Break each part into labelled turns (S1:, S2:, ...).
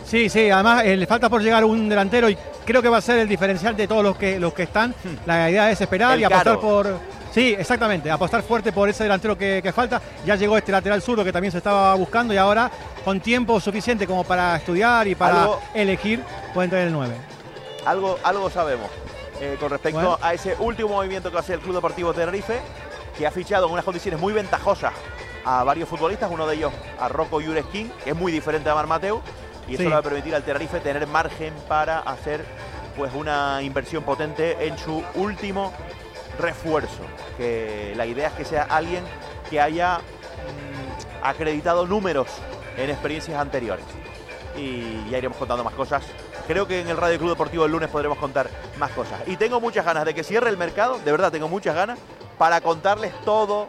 S1: Sí, además le falta por llegar un delantero y creo que va a ser el diferencial de todos los que están. La idea es esperar y apostar por... Sí, exactamente, apostar fuerte por ese delantero que falta. Ya llegó este lateral zurdo que también se estaba buscando y ahora con tiempo suficiente como para estudiar y para elegir puede entrar el 9.
S2: Algo sabemos con respecto a ese último movimiento que hace el Club Deportivo Tenerife, que ha fichado en unas condiciones muy ventajosas a varios futbolistas, uno de ellos a Rocco Jureskin, que es muy diferente a Mar Mateu, y eso le va a permitir al Tenerife tener margen para hacer pues una inversión potente en su último refuerzo, que la idea es que sea alguien que haya acreditado números en experiencias anteriores, y ya iremos contando más cosas. Creo que en el Radio Club Deportivo el lunes podremos contar más cosas, y tengo muchas ganas de que cierre el mercado, de verdad tengo muchas ganas para contarles todo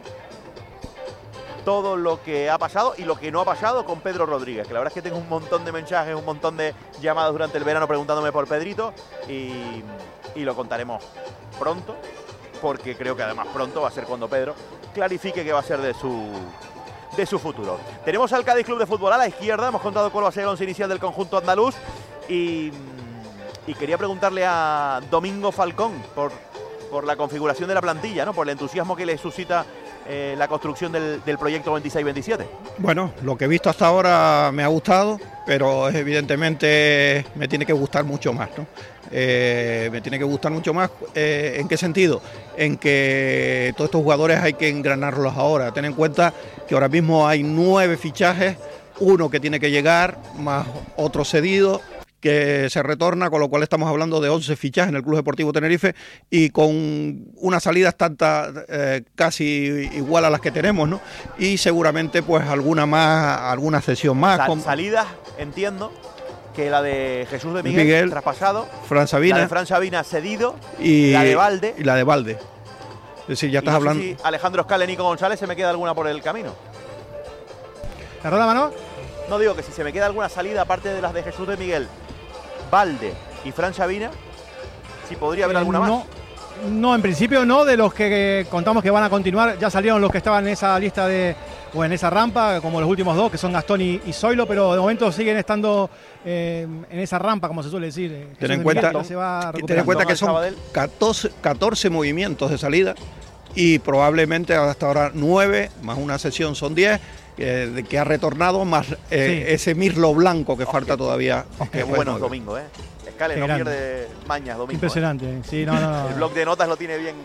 S2: lo que ha pasado y lo que no ha pasado con Pedro Rodríguez, que la verdad es que tengo un montón de mensajes, un montón de llamadas durante el verano preguntándome por Pedrito, y lo contaremos pronto, porque creo que además pronto va a ser cuando Pedro clarifique qué va a ser de su futuro. Tenemos al Cádiz Club de Fútbol a la izquierda, hemos contado cuál va a ser el once inicial del conjunto andaluz, y quería preguntarle a Domingo Falcón por la configuración de la plantilla, ¿no? Por el entusiasmo que le suscita la construcción del proyecto 26-27.
S3: Bueno, lo que he visto hasta ahora me ha gustado, pero evidentemente me tiene que gustar mucho más, ¿no? Me tiene que gustar mucho más. ¿En qué sentido? En que todos estos jugadores hay que engranarlos ahora. Ten en cuenta que ahora mismo hay 9 fichajes, uno que tiene que llegar, más otro cedido, que se retorna, con lo cual estamos hablando de 11 fichajes en el Club Deportivo Tenerife y con unas salidas tantas casi igual a las que tenemos, ¿no? Y seguramente pues alguna cesión más.
S2: Salidas, entiendo, que la de Jesús de Miguel traspasado,
S3: Fran Sabina,
S2: la de Fran Sabina cedido, y la de Valde.
S3: Y la de Valde. Es decir, ya estás hablando...
S2: Si Alejandro Escala y Nico González, ¿se me queda alguna por el camino?
S1: ¿Perdona, Mano?
S2: No, digo que si se me queda alguna salida aparte de las de Jesús de Miguel, Valde y Fran Sabina, si podría haber alguna más.
S1: No, en principio no, de los que contamos que van a continuar, ya salieron los que estaban en esa lista o en esa rampa, como los últimos dos, que son Gastón y Zoilo, pero de momento siguen estando en esa rampa, como se suele decir.
S3: Ten en cuenta que son 14 movimientos de salida y probablemente hasta ahora 9, más una sesión son 10, que ha retornado, más ese mirlo blanco que falta todavía.
S2: Qué bueno Domingo, Escale no pierde mañas, Domingo.
S1: Impresionante, sí, no.
S2: El blog de notas lo tiene bien.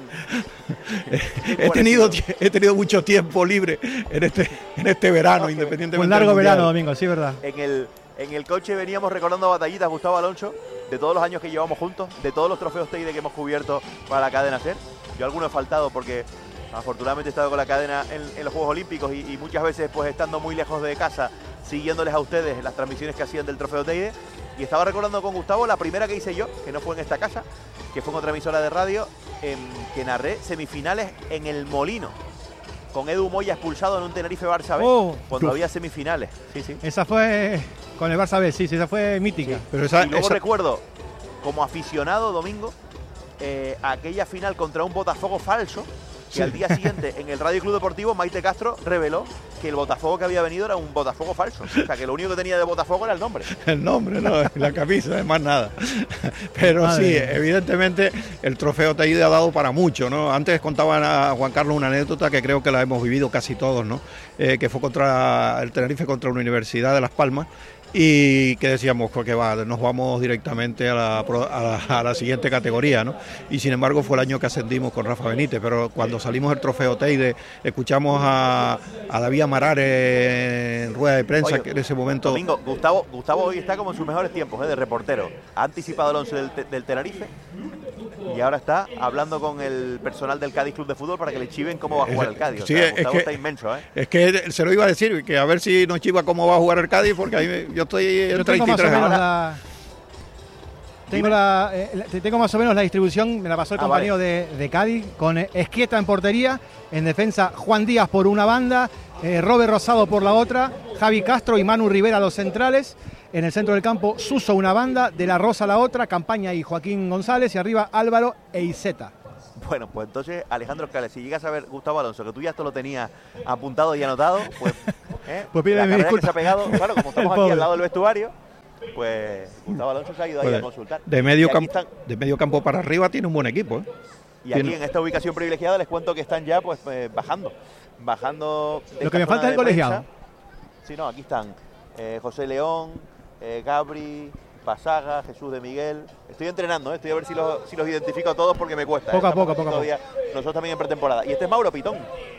S3: He tenido mucho tiempo libre en este verano, independientemente.
S1: Un largo verano, Domingo, sí, verdad.
S2: En el coche veníamos recordando batallitas, Gustavo Alonso, de todos los años que llevamos juntos, de todos los trofeos Teide que hemos cubierto para la cadena SER. Yo alguno he faltado porque afortunadamente he estado con la cadena en los Juegos Olímpicos y muchas veces pues estando muy lejos de casa, siguiéndoles a ustedes las transmisiones que hacían del trofeo Teide. Y estaba recordando con Gustavo la primera que hice yo, que no fue en esta casa, que fue en otra emisora de radio, que narré semifinales en El Molino, con Edu Moya expulsado en un Tenerife-Barça B, cuando había semifinales. Sí.
S1: Esa fue con el Barça B, sí, esa fue mítica. Sí.
S3: Pero
S2: y luego recuerdo, como aficionado, Domingo, aquella final contra un Botafogo falso, que al día siguiente en el Radio Club Deportivo Maite Castro reveló que el Botafogo que había venido era un Botafogo falso. O sea, que lo único que tenía de Botafogo era el nombre.
S3: El nombre, no, la camisa, más nada. Pero sí, evidentemente el trofeo Teide ha dado para mucho, ¿no? Antes contaban a Juan Carlos una anécdota que creo que la hemos vivido casi todos, ¿no? Que fue contra el Tenerife contra la Universidad de Las Palmas. Y que decíamos, porque nos vamos directamente a la siguiente categoría, ¿no? Y sin embargo fue el año que ascendimos con Rafa Benítez, pero cuando salimos del trofeo Teide, escuchamos a David Amarar en rueda de prensa. Oye, que en ese momento...
S2: Domingo, Gustavo hoy está como en sus mejores tiempos, de reportero. Ha anticipado el 11 del Tenerife y ahora está hablando con el personal del Cádiz Club de Fútbol para que le chiven cómo va a jugar el Cádiz. O sea, Gustavo está inmenso,
S3: Es que se lo iba a decir, que a ver si nos chiva cómo va a jugar el Cádiz, porque ahí yo estoy en 33 años.
S1: Tengo más o menos la distribución, me la pasó el compañero de Cádiz, con Esquieta en portería, en defensa Juan Díaz por una banda, Robert Rosado por la otra, Javi Castro y Manu Rivera los centrales, en el centro del campo Suso una banda, De la Rosa la otra, Campaña y Joaquín González, y arriba Álvaro e Iseta.
S2: Bueno, pues entonces, Alejandro Escala, si llegas a ver, Gustavo Alonso, que tú ya esto lo tenías apuntado y anotado, pues
S1: pide
S2: la
S1: mi
S2: carrera
S1: disculpa.
S2: que se ha pegado, claro, como estamos aquí al lado del vestuario, Pues Gustavo Alonso se ha ido ahí a consultar.
S3: De medio campo para arriba tiene un buen equipo, ¿eh?
S2: Y aquí en esta ubicación privilegiada les cuento que están ya pues bajando.
S1: Lo que me falta es el colegiado.
S2: Sí, no, aquí están José León, Gabri, Pasaga, Jesús de Miguel. Estoy entrenando, estoy a ver si los identifico a todos porque me cuesta.
S1: Poco a poco.
S2: Nosotros también en pretemporada. Y este es Mauro Pitón.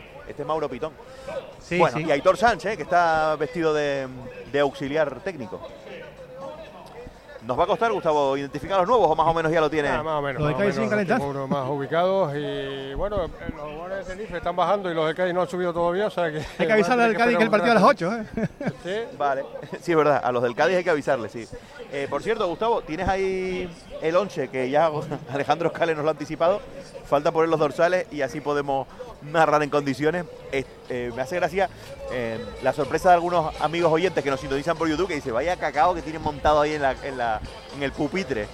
S1: Sí,
S2: bueno,
S1: sí.
S2: y Aitor Sánchez, que está vestido de auxiliar técnico. ¿Nos va a costar, Gustavo, identificar a los nuevos o más o menos ya lo tiene?
S4: Más o menos.
S1: Los de Cádiz siguen calentando.
S4: Unos más ubicados y bueno, los jugadores de Tenerife están bajando y los de Cádiz no han subido todavía, o sea que...
S1: Hay que avisarle al Cádiz que el partido a las 8, ¿eh?
S2: ¿Sí? Vale, sí, es verdad, a los del Cádiz hay que avisarle, sí. Por cierto, Gustavo, tienes ahí el 11 que ya Alejandro Scale nos lo ha anticipado. Falta poner los dorsales y así podemos narrar en condiciones. Me hace gracia la sorpresa de algunos amigos oyentes que nos sintonizan por YouTube, que dice, vaya cacao que tienen montado ahí en el pupitre.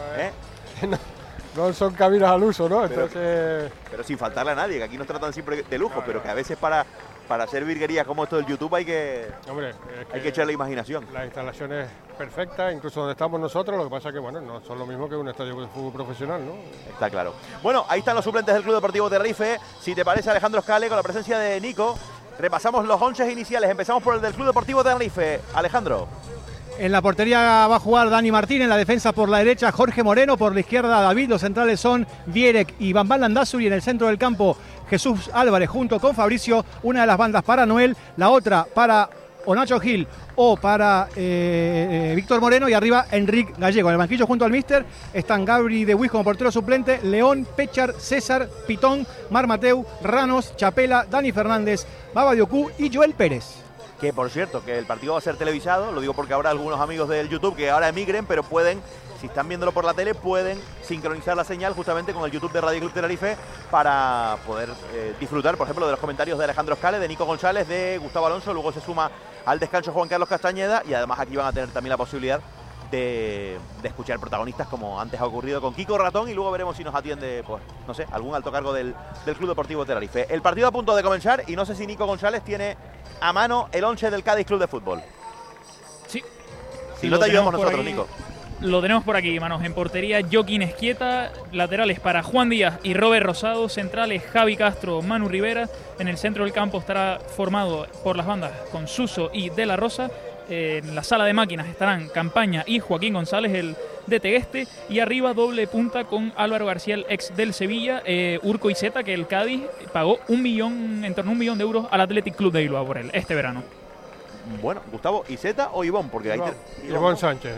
S4: No son cabinas al uso, ¿no? Entonces...
S2: Pero sin faltarle a nadie, que aquí nos tratan siempre de lujo, pero que a veces para hacer virguerías como esto del YouTube hay que echarle imaginación.
S4: La instalación es perfecta, incluso donde estamos nosotros, lo que pasa es que bueno, no son lo mismo que un estadio de fútbol profesional, ¿no?
S2: Está claro. Bueno, ahí están los suplentes del Club Deportivo Tenerife. Si te parece, Alejandro Scale, con la presencia de Nico, repasamos los 11 iniciales. Empezamos por el del Club Deportivo Tenerife. Alejandro.
S1: En la portería va a jugar Dani Martín, en la defensa por la derecha Jorge Moreno, por la izquierda David, los centrales son Vierek y Bambán Landázuri, en el centro del campo Jesús Álvarez junto con Fabricio, una de las bandas para Noel, la otra para o Nacho Gil o para Víctor Moreno y arriba Enrique Gallego. En el banquillo junto al míster están Gabri de Huiz como portero suplente, León, Pechar, César, Pitón, Mar Mateu, Ranos, Chapela, Dani Fernández, Baba Diocú y Joel Pérez.
S2: Que por cierto, que el partido va a ser televisado, lo digo porque habrá algunos amigos del YouTube que ahora emigren, pero pueden, si están viéndolo por la tele, pueden sincronizar la señal justamente con el YouTube de Radio Club Tenerife para poder disfrutar, por ejemplo, de los comentarios de Alejandro Scale, de Nico González, de Gustavo Alonso, luego se suma al descanso Juan Carlos Castañeda y además aquí van a tener también la posibilidad de escuchar protagonistas como antes ha ocurrido con Kiko Ratón y luego veremos si nos atiende, pues, no sé, algún alto cargo del Club Deportivo Tenerife. El partido a punto de comenzar y no sé si Nico González tiene a mano el 11 del Cádiz Club de Fútbol.
S5: Sí.
S2: Si no te ayudamos nosotros, Nico.
S5: Lo tenemos por aquí, manos. En portería, Joaquín Esquieta. Laterales para Juan Díaz y Robert Rosado. Centrales, Javi Castro, Manu Rivera. En el centro del campo estará formado por las bandas con Suso y De La Rosa. En la sala de máquinas estarán Campaña y Joaquín González, el de Tegueste, y arriba doble punta con Álvaro García, el ex del Sevilla, Urco Iseta, que el Cádiz pagó en torno a 1 millón de euros al Athletic Club de Bilbao por él este verano.
S2: Bueno, Gustavo, ¿Iseta o Ivón? Porque hay
S4: Ivón Sánchez.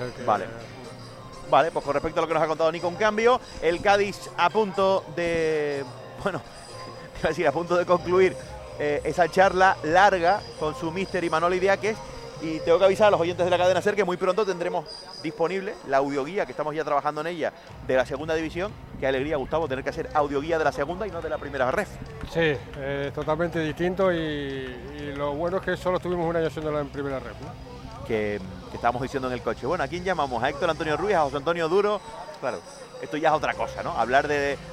S2: Vale, pues con respecto a lo que nos ha contado Nico, un cambio. El Cádiz a punto de... Bueno, iba a decir, a punto de concluir esa charla larga con su míster Imanol Idiáquez. Y tengo que avisar a los oyentes de la cadena SER que muy pronto tendremos disponible la audioguía, que estamos ya trabajando en ella, de la segunda división. Qué alegría, Gustavo, tener que hacer audioguía de la segunda y no de la primera ref.
S4: Sí, totalmente distinto y lo bueno es que solo estuvimos un año haciéndola en primera ref, ¿no?
S2: Que estábamos diciendo en el coche. Bueno, ¿a quién llamamos? ¿A Héctor Antonio Ruiz? ¿A José Antonio Duro? Claro, esto ya es otra cosa, ¿no? Hablar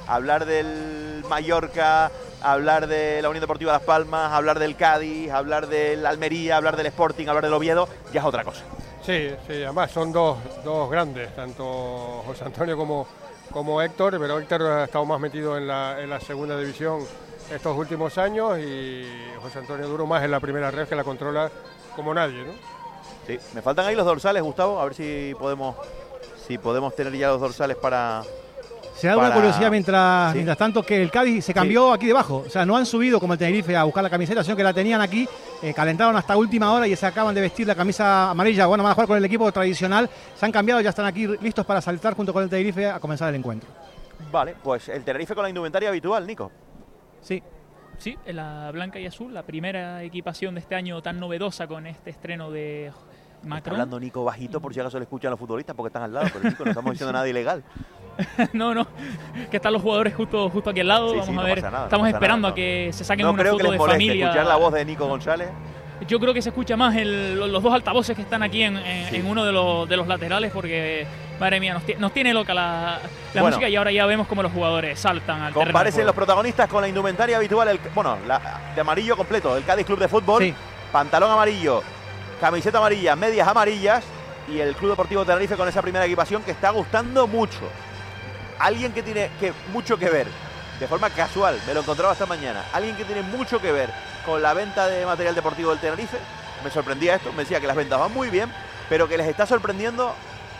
S2: del Mallorca, hablar de la Unión Deportiva Las Palmas, hablar del Cádiz, hablar del Almería, hablar del Sporting, hablar del Oviedo, ya es otra cosa.
S4: Sí, además son dos grandes, tanto José Antonio como Héctor, pero Héctor ha estado más metido en la segunda división estos últimos años y José Antonio Duro más en la primera red, que la controla como nadie, ¿no?
S2: Sí, me faltan ahí los dorsales, Gustavo, a ver si podemos tener ya los dorsales para...
S1: Se da una curiosidad mientras tanto que el Cádiz se cambió aquí debajo. O sea, no han subido como el Tenerife a buscar la camiseta, sino que la tenían aquí, calentaron hasta última hora y se acaban de vestir la camisa amarilla. Bueno, van a jugar con el equipo tradicional. Se han cambiado, ya están aquí listos para saltar junto con el Tenerife a comenzar el encuentro.
S2: Vale, pues el Tenerife con la indumentaria habitual, Nico.
S5: Sí, en la blanca y azul, la primera equipación de este año tan novedosa con este estreno de Macron.
S2: Está hablando Nico bajito por si acaso le escuchan a los futbolistas porque están al lado, pero Nico, no estamos diciendo nada ilegal.
S5: No, que están los jugadores justo aquí al lado. Vamos a ver, estamos esperando a que se saquen una foto de familia.
S2: Escuchar la voz de Nico González.
S5: Yo creo que se escucha más los dos altavoces que están aquí en uno de los laterales, porque, madre mía, nos tiene loca la música y ahora ya vemos cómo los jugadores saltan al terreno.
S2: Comparecen los protagonistas con la indumentaria habitual, de amarillo completo, el Cádiz Club de Fútbol, pantalón amarillo, camiseta amarilla, medias amarillas y el Club Deportivo Tenerife con esa primera equipación que está gustando mucho. Alguien que tiene mucho que ver, de forma casual, me lo encontraba esta mañana, alguien que tiene mucho que ver con la venta de material deportivo del Tenerife, me sorprendía esto, me decía que las ventas van muy bien, pero que les está sorprendiendo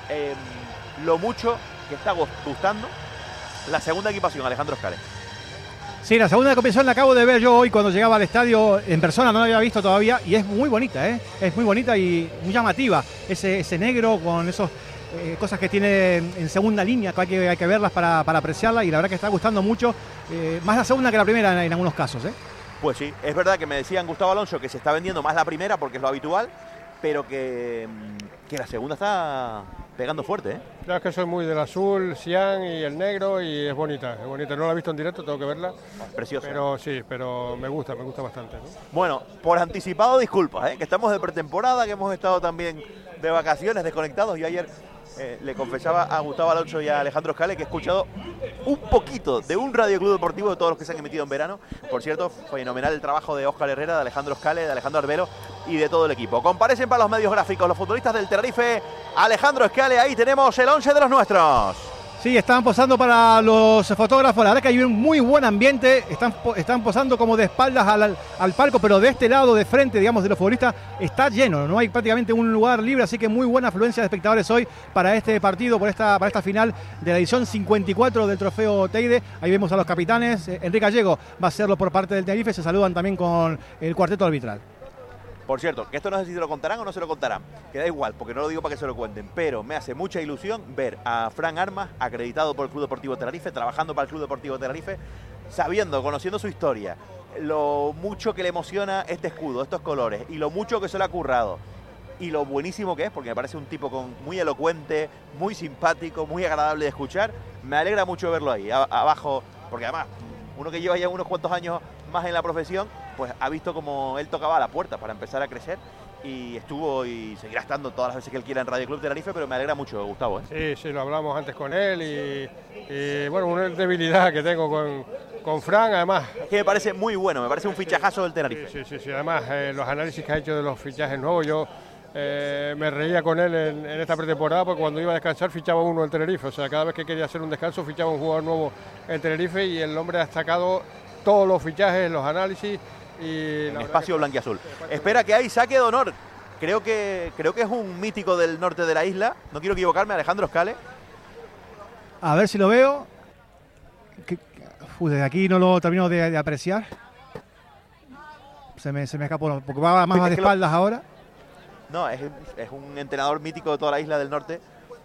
S2: lo mucho que está gustando la segunda equipación, Alejandro Scales.
S1: Sí, la segunda equipación la acabo de ver yo hoy cuando llegaba al estadio en persona, no la había visto todavía y es muy bonita, es muy bonita y muy llamativa. Ese negro con esos cosas que tiene en segunda línea, que hay que verlas para apreciarla y la verdad que está gustando mucho, más la segunda que la primera en algunos casos.
S2: Pues sí, es verdad que me decían Gustavo Alonso que se está vendiendo más la primera porque es lo habitual, pero que la segunda está pegando fuerte.
S4: Claro, es que soy muy del azul, cian y el negro y es bonita. No la he visto en directo, tengo que verla.
S2: Preciosa.
S4: Pero sí, pero me gusta bastante, ¿no?
S2: Bueno, por anticipado disculpas, que estamos de pretemporada, que hemos estado también de vacaciones, desconectados. Yo ayer le confesaba a Gustavo Alonso y a Alejandro Scales que he escuchado un poquito de un Radio Club Deportivo de todos los que se han emitido en verano. Por cierto, fenomenal el trabajo de Óscar Herrera, de Alejandro Scales, de Alejandro Arbelo y de todo el equipo. Comparecen para los medios gráficos los futbolistas del Tenerife. Alejandro Scales, ahí tenemos el 11 de los nuestros.
S1: Sí, están posando para los fotógrafos, la verdad que hay un muy buen ambiente, están posando como de espaldas al palco, pero de este lado, de frente, digamos, de los futbolistas, está lleno, no hay prácticamente un lugar libre, así que muy buena afluencia de espectadores hoy para este partido, para esta final de la edición 54 del Trofeo Teide. Ahí vemos a los capitanes, Enrique Gallego va a hacerlo por parte del Tenerife, se saludan también con el cuarteto arbitral.
S2: Por cierto, que esto no sé si se lo contarán o no se lo contarán, que da igual, porque no lo digo para que se lo cuenten, pero me hace mucha ilusión ver a Fran Armas, acreditado por el Club Deportivo Tenerife, trabajando para el Club Deportivo Tenerife, sabiendo, conociendo su historia, lo mucho que le emociona este escudo, estos colores, y lo mucho que se le ha currado, y lo buenísimo que es, porque me parece un tipo muy elocuente, muy simpático, muy agradable de escuchar. Me alegra mucho verlo ahí, abajo, porque además, uno que lleva ya unos cuantos años más en la profesión, pues ha visto como él tocaba la puerta para empezar a crecer y estuvo y seguirá estando todas las veces que él quiera en Radio Club Tenerife, pero me alegra mucho, Gustavo.
S4: Sí, lo hablamos antes con él y bueno, una debilidad que tengo con Fran, además.
S2: Es que me parece muy bueno, me parece un fichajazo del Tenerife.
S4: Sí, además los análisis que ha hecho de los fichajes nuevos, yo me reía con él en esta pretemporada porque cuando iba a descansar fichaba uno el Tenerife, o sea, cada vez que quería hacer un descanso fichaba un jugador nuevo en Tenerife y el hombre ha sacado todos los fichajes, los análisis. Y
S2: en espacio blanquiazul. Espera que hay saque de honor. Creo que es un mítico del norte de la isla. No quiero equivocarme, Alejandro Scales.
S1: A ver si lo veo. Desde aquí no lo termino de apreciar. Se me escapó, porque va más de espaldas ahora.
S2: No, es un entrenador mítico de toda la isla del norte.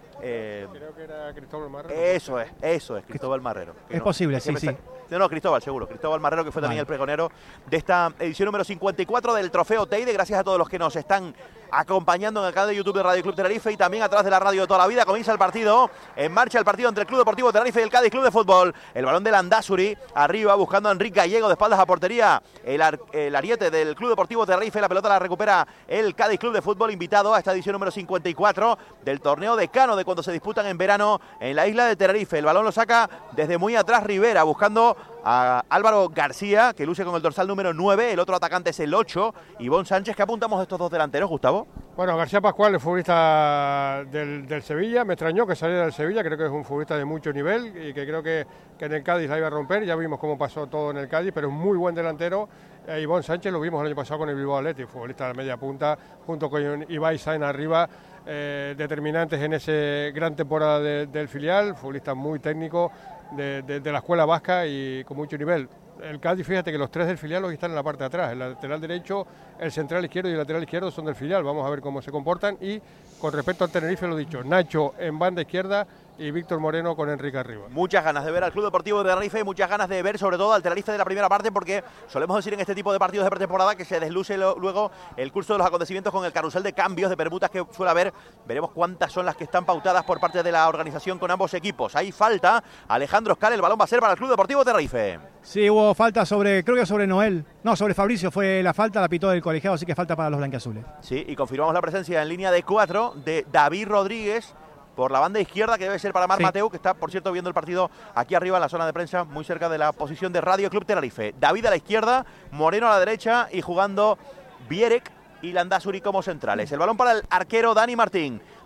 S4: Creo que era Cristóbal Marrero.
S2: Eso es, Cristóbal Marrero.
S1: Es posible, sí.
S2: No, Cristóbal, seguro. Cristóbal Marrero, que fue también el pregonero de esta edición número 54 del Trofeo Teide. Gracias a todos los que nos están acompañando en el canal de YouTube de Radio Club Tenerife y también a través de la radio de toda la vida. Comienza el partido, en marcha el partido entre el Club Deportivo Tenerife y el Cádiz Club de Fútbol. El balón de Landázuri, arriba buscando a Enrique Gallego de espaldas a portería. El ariete del Club Deportivo Tenerife, la pelota la recupera el Cádiz Club de Fútbol, invitado a esta edición número 54 del torneo decano de cuando se disputan en verano en la isla de Tenerife. El balón lo saca desde muy atrás Rivera, buscando a Álvaro García, que luce con el dorsal número 9, el otro atacante es el 8, Ivón Sánchez. ¿Qué apuntamos de estos dos delanteros, Gustavo?
S4: Bueno, García Pascual, el futbolista del Sevilla, me extrañó que saliera del Sevilla, creo que es un futbolista de mucho nivel y que creo que en el Cádiz la iba a romper, ya vimos cómo pasó todo en el Cádiz, pero es muy buen delantero. Ivón Sánchez lo vimos el año pasado con el Bilbao Athletic, futbolista de media punta, junto con Ibai Sainz arriba, determinantes en esa gran temporada del filial, futbolista muy técnico de la escuela vasca y con mucho nivel. El Cádiz, fíjate que los tres del filial hoy están en la parte de atrás, el lateral derecho, el central izquierdo y el lateral izquierdo son del filial, vamos a ver cómo se comportan. Y con respecto al Tenerife, lo dicho, Nacho en banda izquierda y Víctor Moreno con Enrique arriba.
S2: Muchas ganas de ver al Club Deportivo de Tenerife y muchas ganas de ver sobre todo al Tenerife de la primera parte, porque solemos decir en este tipo de partidos de pretemporada que se desluce luego el curso de los acontecimientos con el carrusel de cambios, de permutas que suele haber. Veremos cuántas son las que están pautadas por parte de la organización con ambos equipos. Ahí falta Alejandro Scales, el balón va a ser para el Club Deportivo de Tenerife.
S1: Sí, hubo falta creo que sobre Noel. No, sobre Fabricio fue la falta, la pitó del colegiado, así que falta para los blanquiazules.
S2: Sí, y confirmamos la presencia en línea de 4 de David Rodríguez por la banda izquierda, que debe ser para Marc Mateu, que está, por cierto, viendo el partido aquí arriba en la zona de prensa, muy cerca de la posición de Radio Club Tenerife. David a la izquierda, Moreno a la derecha y jugando Bierek y Landázuri como centrales. El balón para el arquero Dani Martín.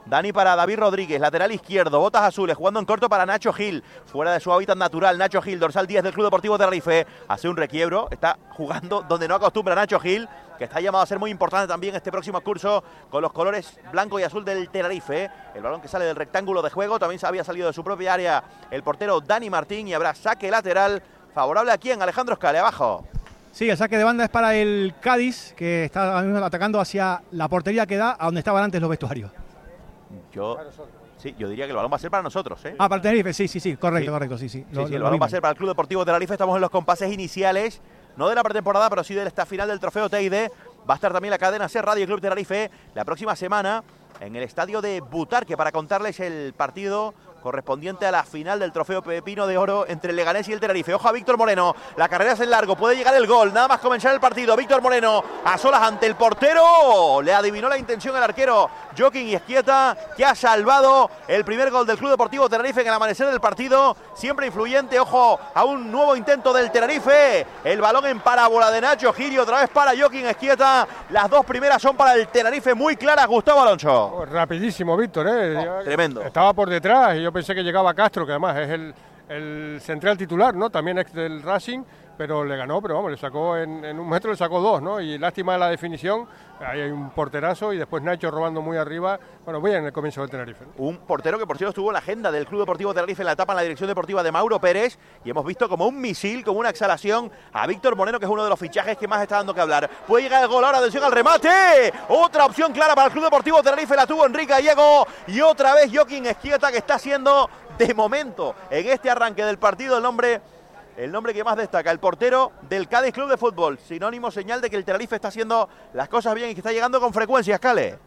S2: Dani para David Rodríguez, lateral izquierdo, botas azules, jugando en corto para Nacho Gil, fuera de su hábitat natural. Nacho Gil, dorsal 10 del Club Deportivo Tenerife, hace un requiebro, está jugando donde no acostumbra Nacho Gil, que está llamado a ser muy importante también este próximo curso con los colores blanco y azul del Tenerife. El balón que sale del rectángulo de juego, también había salido de su propia área el portero Dani Martín, y habrá saque lateral favorable a quién, Alejandro Scale, abajo.
S1: Sí, el saque de banda es para el Cádiz, que está atacando hacia la portería que da a donde estaban antes los vestuarios. Yo diría que el balón va a ser para nosotros, ¿eh? Para Tenerife, sí, correcto, sí.
S2: El balón va a ser para el Club Deportivo Tenerife. Estamos en los compases iniciales, no de la pretemporada, pero sí de esta final del Trofeo Teide. Va a estar también la cadena SER Radio Club Tenerife la próxima semana en el estadio de Butarque para contarles el partido correspondiente a la final del Trofeo Pepino de Oro entre el Leganés y el Tenerife. Ojo a Víctor Moreno, la carrera es en largo, puede llegar el gol, nada más comenzar el partido. Víctor Moreno a solas ante el portero, le adivinó la intención el arquero Joaquín Izquieta, que ha salvado el primer gol del Club Deportivo Tenerife en el amanecer del partido, siempre influyente. Ojo a un nuevo intento del Tenerife, el balón en parábola de Nacho Gil, otra vez para Joaquín Izquieta. Las dos primeras son para el Tenerife, muy claras. Gustavo Alonso.
S4: Rapidísimo Víctor,
S2: tremendo.
S4: Estaba por detrás y yo pensé que llegaba Castro, que además es el central titular, ¿no? También ex del Racing, pero le ganó, pero vamos, le sacó en un metro, le sacó dos, ¿no? Y lástima de la definición, ahí hay un porterazo y después Nacho robando muy arriba, bueno, muy en el comienzo del Tenerife, ¿no?
S2: Un portero que por cierto estuvo en la agenda del Club Deportivo Tenerife en la etapa en la dirección deportiva de Mauro Pérez, y hemos visto como un misil, como una exhalación a Víctor Moreno, que es uno de los fichajes que más está dando que hablar. Puede llegar el gol ahora, atención al remate, otra opción clara para el Club Deportivo Tenerife, la tuvo Enrique Gallego, y otra vez Joaquín Izquieta, que está haciendo de momento en este arranque del partido el nombre que más destaca, el portero del Cádiz Club de Fútbol, sinónimo, señal de que el Tenerife está haciendo las cosas bien y que está llegando con frecuencia. Scale.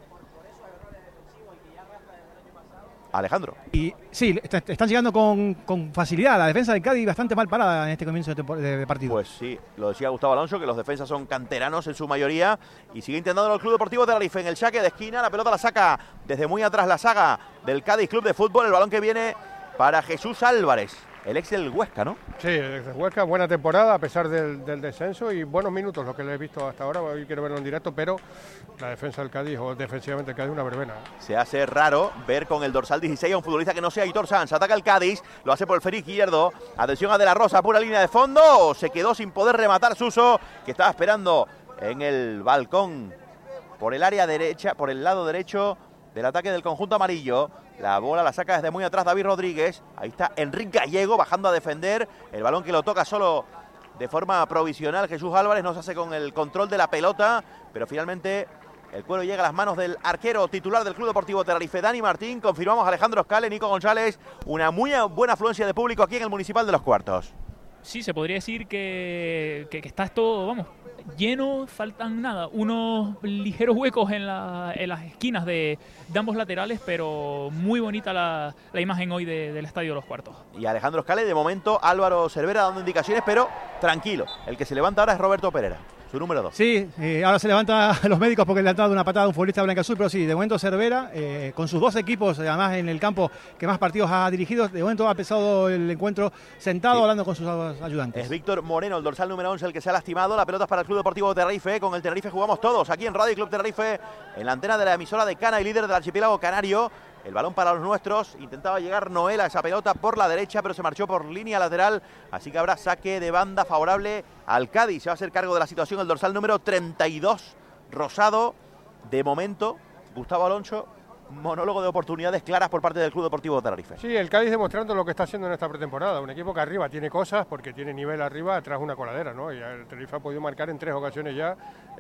S2: Alejandro.
S1: Y sí, están llegando con facilidad. La defensa del Cádiz bastante mal parada en este comienzo de partido.
S2: Pues sí, lo decía Gustavo Alonso, que los defensas son canteranos en su mayoría, y sigue intentando el Club Deportivo Tenerife en el saque de esquina. La pelota la saca desde muy atrás la saga del Cádiz Club de Fútbol. El balón que viene para Jesús Álvarez, el ex del Huesca, ¿no?
S4: Sí, el ex del Huesca, buena temporada a pesar del descenso y buenos minutos los que le he visto hasta ahora. Hoy quiero verlo en directo, pero la defensa del Cádiz, o defensivamente el Cádiz, una verbena.
S2: Se hace raro ver con el dorsal 16 a un futbolista que no sea Aitor Sanz. Ataca el Cádiz, lo hace por el Feri izquierdo. Atención a De la Rosa, pura línea de fondo. Se quedó sin poder rematar Suso, que estaba esperando en el balcón por el área derecha, por el lado derecho del ataque del conjunto amarillo. La bola la saca desde muy atrás David Rodríguez. Ahí está Enrique Gallego bajando a defender. El balón que lo toca solo de forma provisional Jesús Álvarez. No se hace con el control de la pelota, pero finalmente el cuero llega a las manos del arquero titular del Club Deportivo Tenerife, Dani Martín. Confirmamos Alejandro Scale, Nico González. Una muy buena afluencia de público aquí en el Municipal de Los Cuartos.
S5: Sí, se podría decir que está todo, vamos, lleno, faltan nada, unos ligeros huecos en las esquinas de ambos laterales, pero muy bonita la imagen hoy del Estadio de Los Cuartos.
S2: Y Alejandro Scale, de momento Álvaro Cervera dando indicaciones, pero tranquilo, el que se levanta ahora es Roberto Pereira, su número 2.
S1: Sí, ahora se levanta los médicos porque le han dado una patada a un futbolista blanca-azul, pero sí, de momento Cervera, con sus dos equipos, además en el campo que más partidos ha dirigido, de momento ha empezado el encuentro sentado hablando con sus ayudantes.
S2: Es Víctor Moreno, el dorsal número 11, el que se ha lastimado. La pelota es para el Club Deportivo Tenerife. Con el Tenerife jugamos todos, aquí en Radio Club Tenerife, en la antena de la emisora de Cana y líder del archipiélago canario. El balón para los nuestros, intentaba llegar Noel a esa pelota por la derecha, pero se marchó por línea lateral, así que habrá saque de banda favorable al Cádiz. Se va a hacer cargo de la situación el dorsal número 32, Rosado. De momento, Gustavo Alonso, monólogo de oportunidades claras por parte del Club Deportivo Tenerife.
S4: Sí, el Cádiz demostrando lo que está haciendo en esta pretemporada, un equipo que arriba tiene cosas, porque tiene nivel arriba, atrás una coladera, ¿no? Y el Tenerife ha podido marcar en 3 ocasiones ya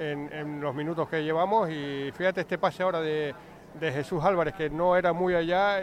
S4: en los minutos que llevamos, y fíjate este pase ahora de Jesús Álvarez, que no era muy allá,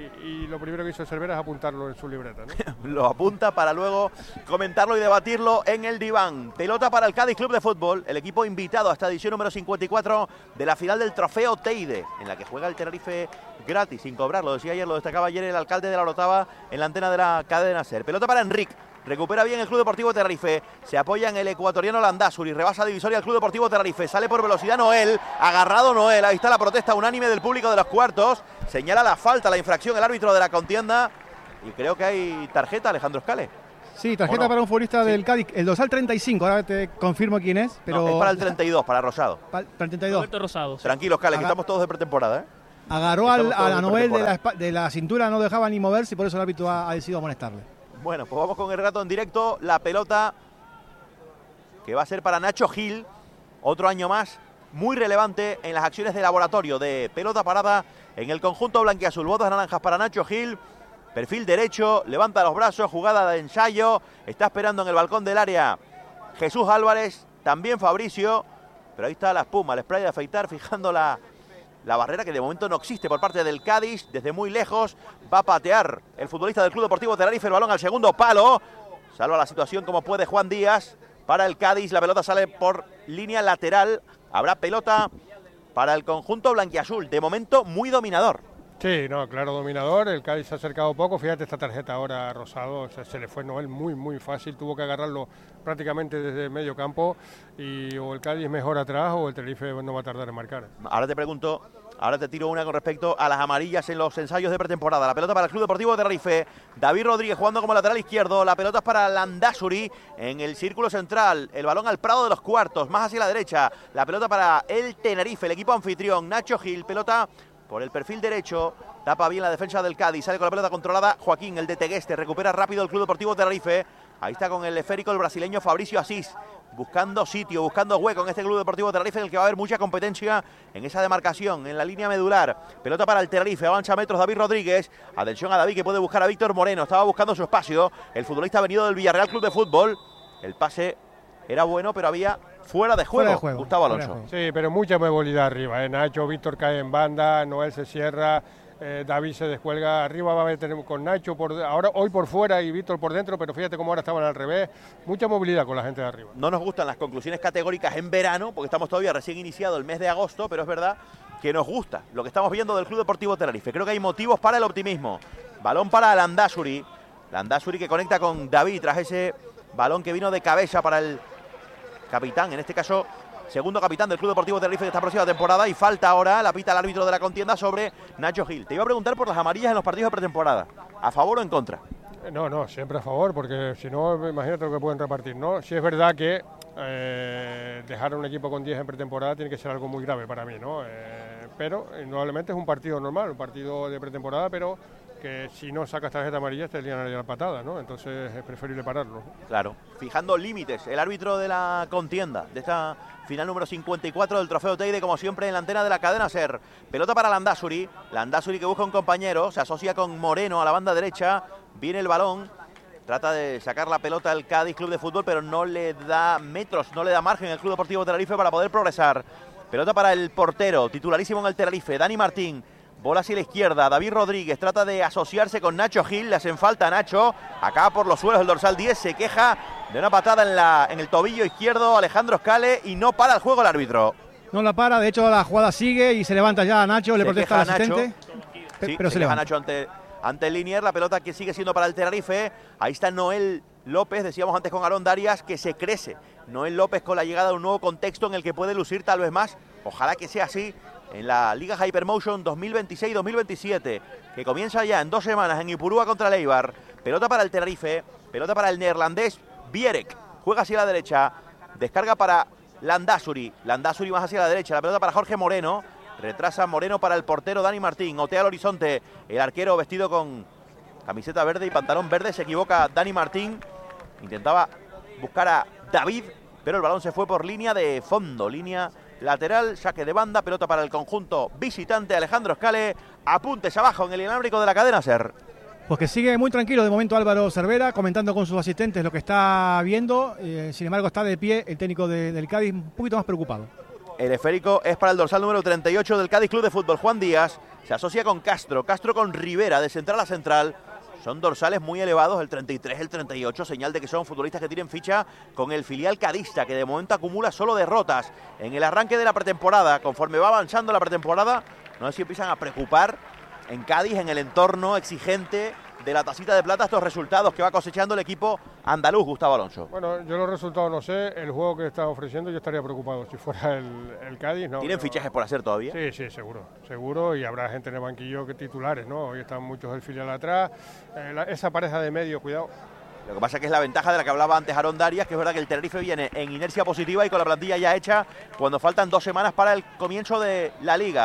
S4: y lo primero que hizo Cervera es apuntarlo en su libreta, ¿no?
S2: Lo apunta para luego comentarlo y debatirlo en el diván. Pelota para el Cádiz Club de Fútbol, el equipo invitado a esta edición número 54 de la final del Trofeo Teide, en la que juega el Tenerife gratis, sin cobrar. Lo decía ayer, lo destacaba ayer el alcalde de La Orotava en la antena de la cadena SER. Pelota para Enric. Recupera bien el Club Deportivo Tenerife, se apoya en el ecuatoriano Landázuri, rebasa divisoria al Club Deportivo Tenerife, sale por velocidad Noel, agarrado Noel, ahí está la protesta unánime del público de Los Cuartos, señala la falta, la infracción el árbitro de la contienda, y creo que hay tarjeta, Alejandro Scale.
S1: Sí, tarjeta para un futbolista del Cádiz, el dorsal 35, ahora te confirmo quién es, pero...
S2: No, es para el 32, para Rosado.
S1: Para el 32.
S5: Roberto Rosado. Sí.
S2: Tranquilos, Scale, que estamos todos de pretemporada, ¿eh?
S1: Agarró a Noel de la cintura, no dejaba ni moverse y por eso el árbitro ha decidido amonestarle.
S2: Bueno, pues vamos con el relato en directo. La pelota que va a ser para Nacho Gil, otro año más, muy relevante en las acciones de laboratorio de pelota parada en el conjunto blanquiazul. Botas naranjas para Nacho Gil, perfil derecho, levanta los brazos, jugada de ensayo, está esperando en el balcón del área Jesús Álvarez, también Fabricio, pero ahí está la espuma, el spray de afeitar, fijando la barrera que de momento no existe por parte del Cádiz. Desde muy lejos va a patear el futbolista del Club Deportivo Tenerife el balón al segundo palo. Salva la situación como puede Juan Díaz para el Cádiz. La pelota sale por línea lateral. Habrá pelota para el conjunto blanquiazul. De momento muy dominador.
S4: Sí, no, claro, dominador. El Cádiz se ha acercado poco. Fíjate esta tarjeta ahora a Rosado. O sea, se le fue Noel muy fácil. Tuvo que agarrarlo prácticamente desde medio campo. Y o el Cádiz mejor atrás o el Tenerife no va a tardar en marcar.
S2: Ahora te pregunto, ahora te tiro una con respecto a las amarillas en los ensayos de pretemporada. La pelota para el Club Deportivo Tenerife. David Rodríguez jugando como lateral izquierdo. La pelota es para Landázuri en el círculo central. El balón al Prado de los Cuartos, más hacia la derecha. La pelota para el Tenerife, el equipo anfitrión. Nacho Gil, pelota por el perfil derecho, tapa bien la defensa del Cádiz, sale con la pelota controlada Joaquín, el de Tegueste, recupera rápido el Club Deportivo Tenerife, ahí está con el esférico el brasileño Fabricio Asís, buscando sitio, buscando hueco en este Club Deportivo Tenerife, en el que va a haber mucha competencia en esa demarcación, en la línea medular. Pelota para el Tenerife, avanza metros David Rodríguez, atención a David que puede buscar a Víctor Moreno, estaba buscando su espacio, el futbolista ha venido del Villarreal Club de Fútbol, el pase era bueno, pero había fuera de juego, Gustavo Alonso.
S4: Sí, pero mucha movilidad arriba, Nacho, Víctor cae en banda, Noel se cierra, David se descuelga, arriba va a tener con Nacho hoy por fuera y Víctor por dentro, pero fíjate cómo ahora estaban al revés, mucha movilidad con la gente de arriba.
S2: No nos gustan las conclusiones categóricas en verano, porque estamos todavía recién iniciado el mes de agosto, pero es verdad que nos gusta lo que estamos viendo del Club Deportivo Tenerife. Creo que hay motivos para el optimismo. Balón para Landázuri, Landázuri que conecta con David tras ese balón que vino de cabeza para el capitán, en este caso segundo capitán del Club Deportivo Tenerife de esta próxima temporada, y falta ahora, la pita el árbitro de la contienda sobre Nacho Gil. Te iba a preguntar por las amarillas en los partidos de pretemporada, ¿a favor o en contra?
S4: No, siempre a favor, porque si no, imagínate lo que pueden repartir, ¿no? Si es verdad que dejar a un equipo con 10 en pretemporada tiene que ser algo muy grave para mí, ¿no? Pero indudablemente es un partido normal, un partido de pretemporada, pero que si no sacas tarjeta amarilla te lían a la patada, ¿no? Entonces es preferible pararlo.
S2: Claro, fijando límites, el árbitro de la contienda, de esta final número 54 del Trofeo Teide, como siempre en la antena de la cadena SER. Pelota para Landázuri, Landázuri que busca un compañero, se asocia con Moreno a la banda derecha, viene el balón, trata de sacar la pelota al Cádiz Club de Fútbol, pero no le da metros, no le da margen el Club Deportivo Tenerife para poder progresar. Pelota para el portero, titularísimo en el Tenerife, Dani Martín. Bola hacia la izquierda, David Rodríguez trata de asociarse con Nacho Gil, le hacen falta a Nacho, acá por los suelos el dorsal 10, se queja de una patada en el tobillo izquierdo Alejandro Escale y no para el juego el árbitro.
S1: No la para, de hecho la jugada sigue y se levanta ya a Nacho, le protesta al asistente,
S2: pero se levanta. Nacho ante Linier, la pelota que sigue siendo para el Tenerife, ahí está Noel López, decíamos antes con Aarón Darias, que se crece. Noel López con la llegada de un nuevo contexto en el que puede lucir tal vez más, ojalá que sea así, en la Liga Hypermotion 2026-2027, que comienza ya en 2 semanas en Ipurúa contra el Eibar. Pelota para el Tenerife, pelota para el neerlandés Bierek, juega hacia la derecha, descarga para Landázuri, Landázuri más hacia la derecha, la pelota para Jorge Moreno, retrasa Moreno para el portero Dani Martín, otea al horizonte, el arquero vestido con camiseta verde y pantalón verde, se equivoca Dani Martín, intentaba buscar a David, pero el balón se fue por línea de fondo, línea lateral, saque de banda, pelota para el conjunto visitante Alejandro Escale, apuntes abajo en el inalámbrico de la cadena SER.
S1: Pues que sigue muy tranquilo de momento Álvaro Cervera, comentando con sus asistentes lo que está viendo, sin embargo está de pie el técnico del Cádiz un poquito más preocupado.
S2: El esférico es para el dorsal número 38 del Cádiz Club de Fútbol, Juan Díaz, se asocia con Castro con Rivera de central a central. Son dorsales muy elevados, el 33, el 38, señal de que son futbolistas que tienen ficha con el filial cadista, que de momento acumula solo derrotas en el arranque de la pretemporada. Conforme va avanzando la pretemporada, no sé si empiezan a preocupar en Cádiz, en el entorno exigente de la tacita de plata, estos resultados que va cosechando el equipo andaluz, Gustavo Alonso.
S4: Bueno, yo los resultados no sé, el juego que está ofreciendo yo estaría preocupado si fuera el Cádiz. No,
S2: ¿Tienen fichajes por hacer todavía?
S4: Sí, seguro, y habrá gente en el banquillo que titulares, ¿no? Hoy están muchos del filial atrás, esa pareja de medio, cuidado.
S2: Lo que pasa es que es la ventaja de la que hablaba antes Aarón Darias, que es verdad que el Tenerife viene en inercia positiva y con la plantilla ya hecha cuando faltan 2 semanas para el comienzo de la Liga.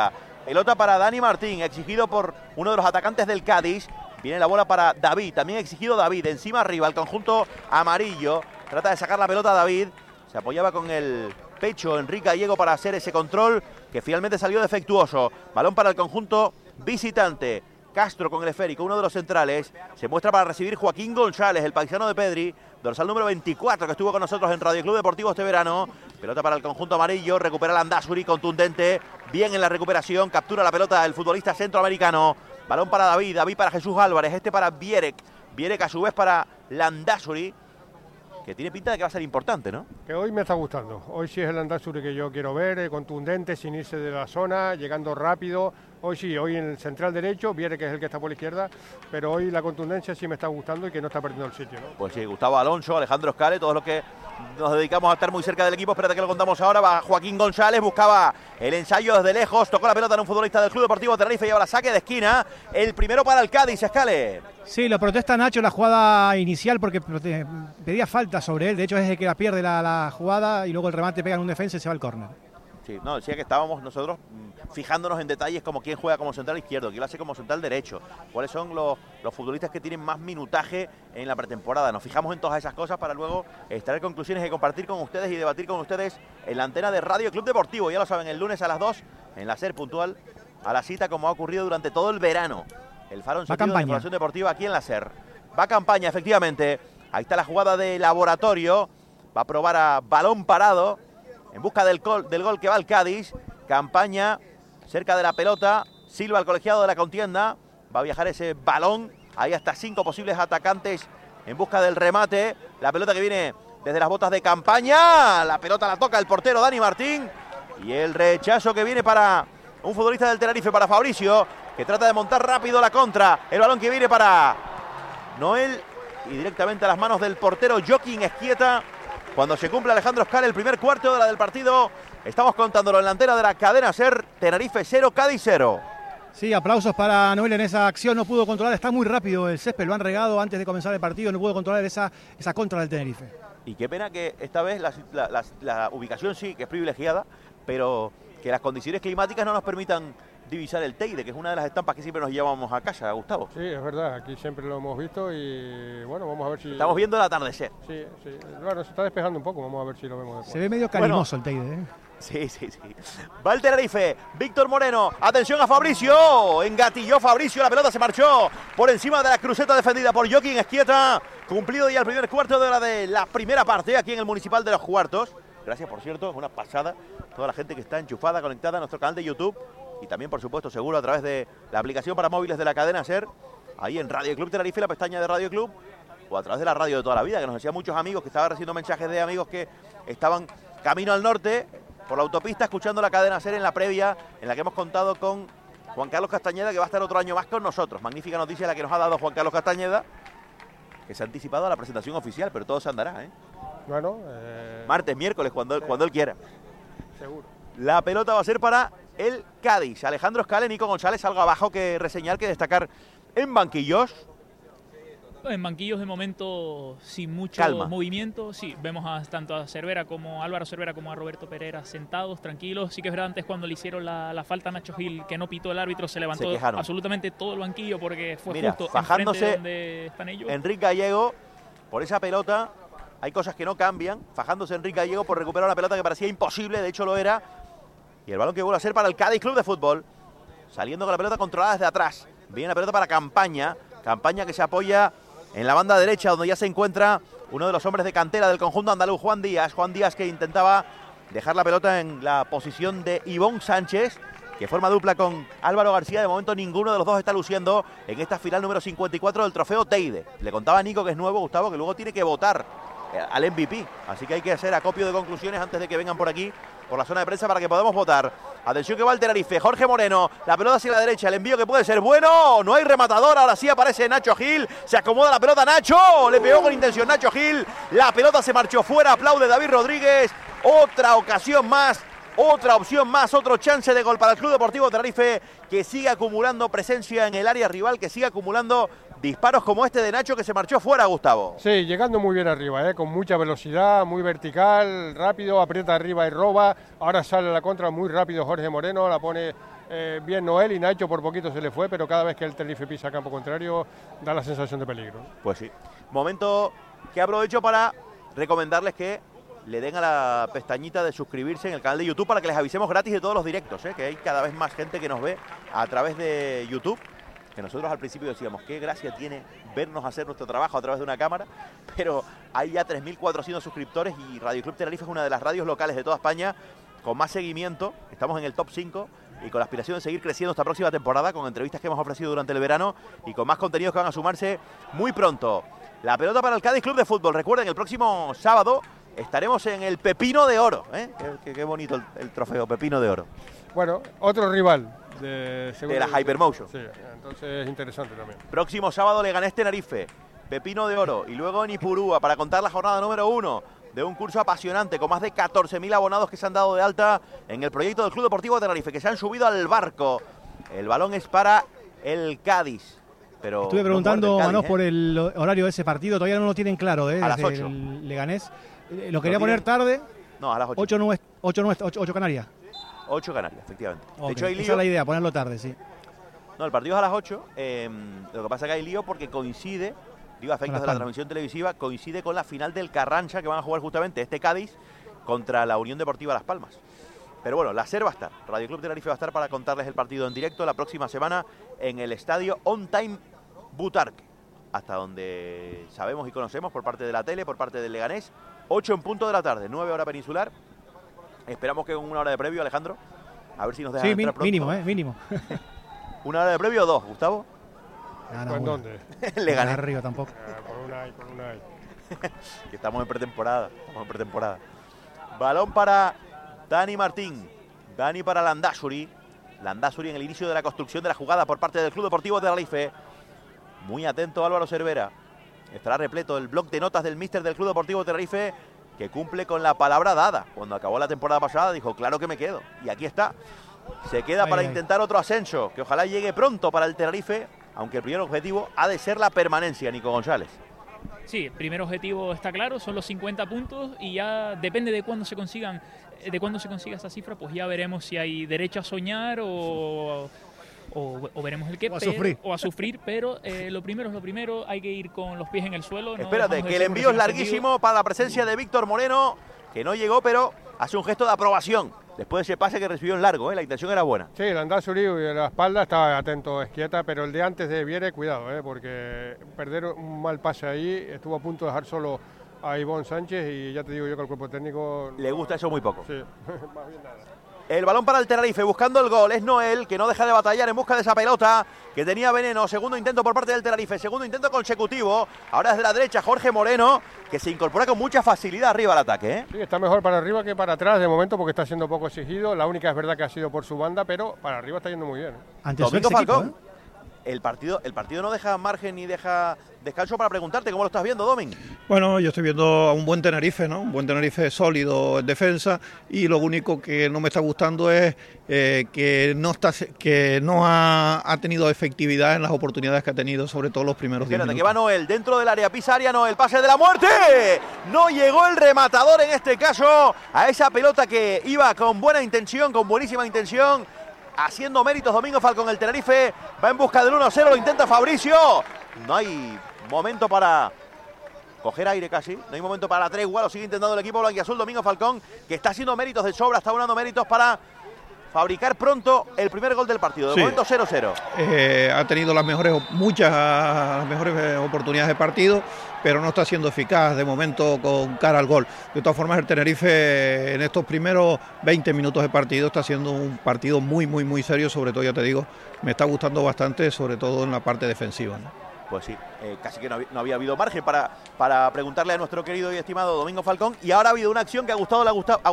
S2: Pelota para Dani Martín, exigido por uno de los atacantes del Cádiz. Viene la bola para David, también exigido David, encima arriba, el conjunto amarillo. Trata de sacar la pelota a David. Se apoyaba con el pecho Enrique Gallego para hacer ese control que finalmente salió defectuoso. Balón para el conjunto visitante. Castro con el esférico, uno de los centrales. Se muestra para recibir Joaquín González, el paisano de Pedri, dorsal número 24, que estuvo con nosotros en Radio Club Deportivo este verano. Pelota para el conjunto amarillo, recupera Landázuri, contundente, bien en la recuperación, captura la pelota el futbolista centroamericano. Balón para David, David para Jesús Álvarez, este para Vierek. Vierek a su vez para Landázuri, que tiene pinta de que va a ser importante, ¿no?
S4: Que hoy me está gustando. Hoy sí es el Landázuri que yo quiero ver, contundente, sin irse de la zona, llegando rápido. Hoy sí, hoy en el central derecho, Viere que es el que está por la izquierda, pero hoy la contundencia sí me está gustando y que no está perdiendo el sitio, ¿no?
S2: Pues sí, Gustavo Alonso, Alejandro Scale, todos los que nos dedicamos a estar muy cerca del equipo. Espérate que lo contamos ahora. Va Joaquín González, buscaba el ensayo desde lejos, tocó la pelota en un futbolista del Club Deportivo Tenerife y ahora saque de esquina. El primero para el Cádiz, Scale.
S1: Sí, lo protesta Nacho la jugada inicial porque pedía falta sobre él. De hecho es el que la pierde la jugada y luego el remate pega en un defensa y se va al córner.
S2: Sí, no, decía que estábamos nosotros fijándonos en detalles como quién juega como central izquierdo, quién lo hace como central derecho, cuáles son los futbolistas que tienen más minutaje en la pretemporada. Nos fijamos en todas esas cosas para luego extraer conclusiones y compartir con ustedes y debatir con ustedes en la antena de Radio Club Deportivo. Ya lo saben, el lunes a las 2 en la SER, puntual a la cita, como ha ocurrido durante todo el verano. El Faro en sentido de información deportiva aquí en la SER. Va campaña, efectivamente. Ahí está la jugada de Laboratorio. Va a probar a balón parado en busca del gol que va al Cádiz. Campaña cerca de la pelota. Silva, el colegiado de la contienda. Va a viajar ese balón. Ahí hasta 5 posibles atacantes en busca del remate. La pelota que viene desde las botas de Campaña. La pelota la toca el portero Dani Martín. Y el rechazo que viene para un futbolista del Tenerife, para Fabricio, que trata de montar rápido la contra. El balón que viene para Noel y directamente a las manos del portero Joaquín Esquieta. Cuando se cumple, Alejandro Scale, el primer cuarto de hora del partido, estamos contándolo en la antena de la cadena SER. Tenerife 0, Cádiz 0.
S1: Sí, aplausos para Noel en esa acción. No pudo controlar, está muy rápido el césped, lo han regado antes de comenzar el partido. No pudo controlar esa contra del Tenerife.
S2: Y qué pena que esta vez la ubicación sí que es privilegiada, pero que las condiciones climáticas no nos permitan divisar el Teide, que es una de las estampas que siempre nos llevamos a casa, Gustavo.
S4: Sí, es verdad, aquí siempre lo hemos visto y bueno, vamos a ver si...
S2: Estamos viendo el atardecer.
S4: Sí, sí, bueno, se está despejando un poco, vamos a ver si lo vemos después.
S1: Se ve medio calimoso el Teide, ¿eh?
S2: Sí. Va el Tenerife, Víctor Moreno, atención a Fabricio, engatilló Fabricio, la pelota se marchó por encima de la cruceta defendida por Joaquín Esquieta. Cumplido ya el primer cuarto de hora de la primera parte aquí en el Municipal de Los Cuartos. Gracias, por cierto, es una pasada toda la gente que está enchufada, conectada a nuestro canal de YouTube y también, por supuesto, seguro a través de la aplicación para móviles de la cadena SER, ahí en Radio Club Tenerife, la pestaña de Radio Club, o a través de la radio de toda la vida, que nos decían muchos amigos, que estaban recibiendo mensajes de amigos que estaban camino al norte por la autopista escuchando la cadena SER en la previa, en la que hemos contado con Juan Carlos Castañeda, que va a estar otro año más con nosotros. Magnífica noticia la que nos ha dado Juan Carlos Castañeda, que se ha anticipado a la presentación oficial, pero todo se andará, ¿eh?
S4: Bueno,
S2: martes, miércoles, cuando él quiera.
S4: Seguro.
S2: La pelota va a ser para el Cádiz. Alejandro Scale, Nico González, algo abajo que reseñar, que destacar en banquillos.
S5: En banquillos de momento sin mucho movimiento. Sí, vemos tanto a Cervera como a Álvaro Cervera como a Roberto Pereira sentados, tranquilos. Sí que es verdad, antes cuando le hicieron la falta a Nacho Gil, que no pitó el árbitro, se levantó absolutamente todo el banquillo porque fue justo enfrente de donde están ellos.
S2: Enrique Gallego, por esa pelota, hay cosas que no cambian. Fajándose Enrique Gallego por recuperar una pelota que parecía imposible, de hecho lo era. Y el balón que vuelve a ser para el Cádiz Club de Fútbol. Saliendo con la pelota controlada desde atrás. Viene la pelota para Campaña. Campaña que se apoya en la banda derecha, donde ya se encuentra uno de los hombres de cantera del conjunto andaluz, Juan Díaz. Juan Díaz, que intentaba dejar la pelota en la posición de Ivón Sánchez, que forma dupla con Álvaro García. De momento ninguno de los dos está luciendo en esta final número 54 del trofeo Teide. Le contaba a Nico, que es nuevo, Gustavo, que luego tiene que votar al MVP. Así que hay que hacer acopio de conclusiones antes de que vengan por aquí, por la zona de prensa, para que podamos votar. Atención que va el Tenerife, Jorge Moreno, la pelota hacia la derecha, el envío que puede ser bueno, no hay rematador, ahora sí aparece Nacho Gil, se acomoda la pelota Nacho, le pegó con intención Nacho Gil, la pelota se marchó fuera, aplaude David Rodríguez, otra ocasión más, otra opción más, otro chance de gol para el Club Deportivo Tenerife, que sigue acumulando presencia en el área rival, que sigue acumulando disparos como este de Nacho, que se marchó fuera, Gustavo.
S4: Sí, llegando muy bien arriba, con mucha velocidad, muy vertical, rápido, aprieta arriba y roba. Ahora sale a la contra muy rápido Jorge Moreno, la pone bien Noel y Nacho por poquito se le fue, pero cada vez que el Tenerife pisa campo contrario da la sensación de peligro.
S2: Pues sí. Momento que aprovecho para recomendarles que le den a la pestañita de suscribirse en el canal de YouTube para que les avisemos gratis de todos los directos, que hay cada vez más gente que nos ve a través de YouTube, que nosotros al principio decíamos qué gracia tiene vernos hacer nuestro trabajo a través de una cámara, pero hay ya 3.400 suscriptores y Radio Club Tenerife es una de las radios locales de toda España con más seguimiento, estamos en el top 5 y con la aspiración de seguir creciendo esta próxima temporada con entrevistas que hemos ofrecido durante el verano y con más contenidos que van a sumarse muy pronto. La pelota para el Cádiz Club de Fútbol. Recuerden, el próximo sábado estaremos en el Pepino de Oro. Qué bonito el trofeo, Pepino de Oro.
S4: Bueno, otro rival de
S2: la Hypermotion.
S4: Sí, entonces es interesante también.
S2: Próximo sábado Leganés Tenerife, Pepino de Oro y luego en Ipurúa para contar la jornada número 1 de un curso apasionante con más de 14.000 abonados que se han dado de alta en el proyecto del Club Deportivo Tenerife, que se han subido al barco. El balón es para el Cádiz. Pero
S1: estuve preguntando, Manós, por el horario de ese partido, todavía no lo tienen claro,
S2: a las 8.
S1: El Leganés. Lo quería poner tarde.
S2: No, a las 8.
S1: 8 Canarias.
S2: 8 Canarias, efectivamente.
S1: Okay.
S2: De hecho, hay lío.
S1: Esa es la idea, ponerlo tarde, sí.
S2: No, el partido es a las 8. Lo que pasa es que hay lío porque coincide, a efectos de la transmisión televisiva, coincide con la final del Carrancha que van a jugar justamente este Cádiz contra la Unión Deportiva Las Palmas. Pero bueno, la SER va a estar. Radio Club Tenerife va a estar para contarles el partido en directo la próxima semana en el estadio On Time Butarque, hasta donde sabemos y conocemos por parte de la tele, por parte del Leganés. 8 en punto de la tarde, 9 hora peninsular. Esperamos que con una hora de previo, Alejandro, a ver si nos dejan entrar pronto.
S1: Mínimo.
S2: ¿Una hora de previo o 2, Gustavo?
S4: ¿En dónde?
S2: Leganés.
S1: Arriba tampoco.
S4: Por una hay.
S2: Que estamos en pretemporada. Balón para Dani Martín. Dani para Landázuri. Landázuri en el inicio de la construcción de la jugada por parte del Club Deportivo Tenerife. Muy atento Álvaro Cervera. Estará repleto el blog de notas del míster del Club Deportivo Tenerife, que cumple con la palabra dada. Cuando acabó la temporada pasada dijo, claro que me quedo. Y aquí está. Se queda para intentar otro ascenso, que ojalá llegue pronto para el Tenerife, aunque el primer objetivo ha de ser la permanencia, Nico González.
S5: Sí, el primer objetivo está claro, son los 50 puntos y ya depende de cuándo se consiga esa cifra, pues ya veremos si hay derecho a soñar o veremos el qué. O a sufrir, pero lo primero es lo primero, hay que ir con los pies en el suelo.
S2: Espérate, que el envío es larguísimo para la presencia de Víctor Moreno, que no llegó, pero hace un gesto de aprobación. Después de ese pase que recibió en largo, la intención era buena.
S4: Sí, el Landázuri de la espalda estaba atento Esquieta, pero el de antes de Viere, cuidado, porque perder un mal pase ahí, estuvo a punto de dejar solo a Ivonne Sánchez y ya te digo yo que al cuerpo técnico...
S2: Le gusta eso muy poco.
S4: Sí, más bien nada.
S2: El balón para el Tenerife, buscando el gol, es Noel, que no deja de batallar en busca de esa pelota, que tenía veneno. Segundo intento por parte del Tenerife, segundo intento consecutivo. Ahora desde la derecha Jorge Moreno, que se incorpora con mucha facilidad arriba al ataque.
S4: Sí, está mejor para arriba que para atrás de momento, porque está siendo poco exigido. La única es verdad que ha sido por su banda, pero para arriba está yendo muy bien.
S1: Ante
S2: Domingo Falcón, el partido no deja margen ni deja descanso para preguntarte cómo lo estás viendo, Domin.
S3: Bueno, yo estoy viendo a un buen Tenerife, ¿no? Un buen Tenerife sólido en defensa, y lo único que no me está gustando es que no ha tenido efectividad en las oportunidades que ha tenido, sobre todo los primeros 10 minutos.
S2: Que va Noel dentro del área, pisa área, Noel, pase de la muerte. No llegó el rematador en este caso a esa pelota que iba con buena intención, con buenísima intención. Haciendo méritos Domingo Falcón, el Tenerife va en busca del 1-0, lo intenta Fabricio. No hay momento para coger aire casi, no hay momento para la tregua, lo sigue intentando el equipo blanquiazul. Domingo Falcón, que está haciendo méritos de sobra, está unando méritos para fabricar pronto el primer gol del partido. De momento 0-0.
S3: Ha tenido muchas mejores oportunidades de partido, pero no está siendo eficaz de momento con cara al gol. De todas formas, el Tenerife en estos primeros 20 minutos de partido está siendo un partido muy, muy, muy serio. Sobre todo, ya te digo, me está gustando bastante, sobre todo en la parte defensiva, ¿no?
S2: Pues sí, casi que no había habido margen para preguntarle a nuestro querido y estimado Domingo Falcón. Y ahora ha habido una acción que a Gustavo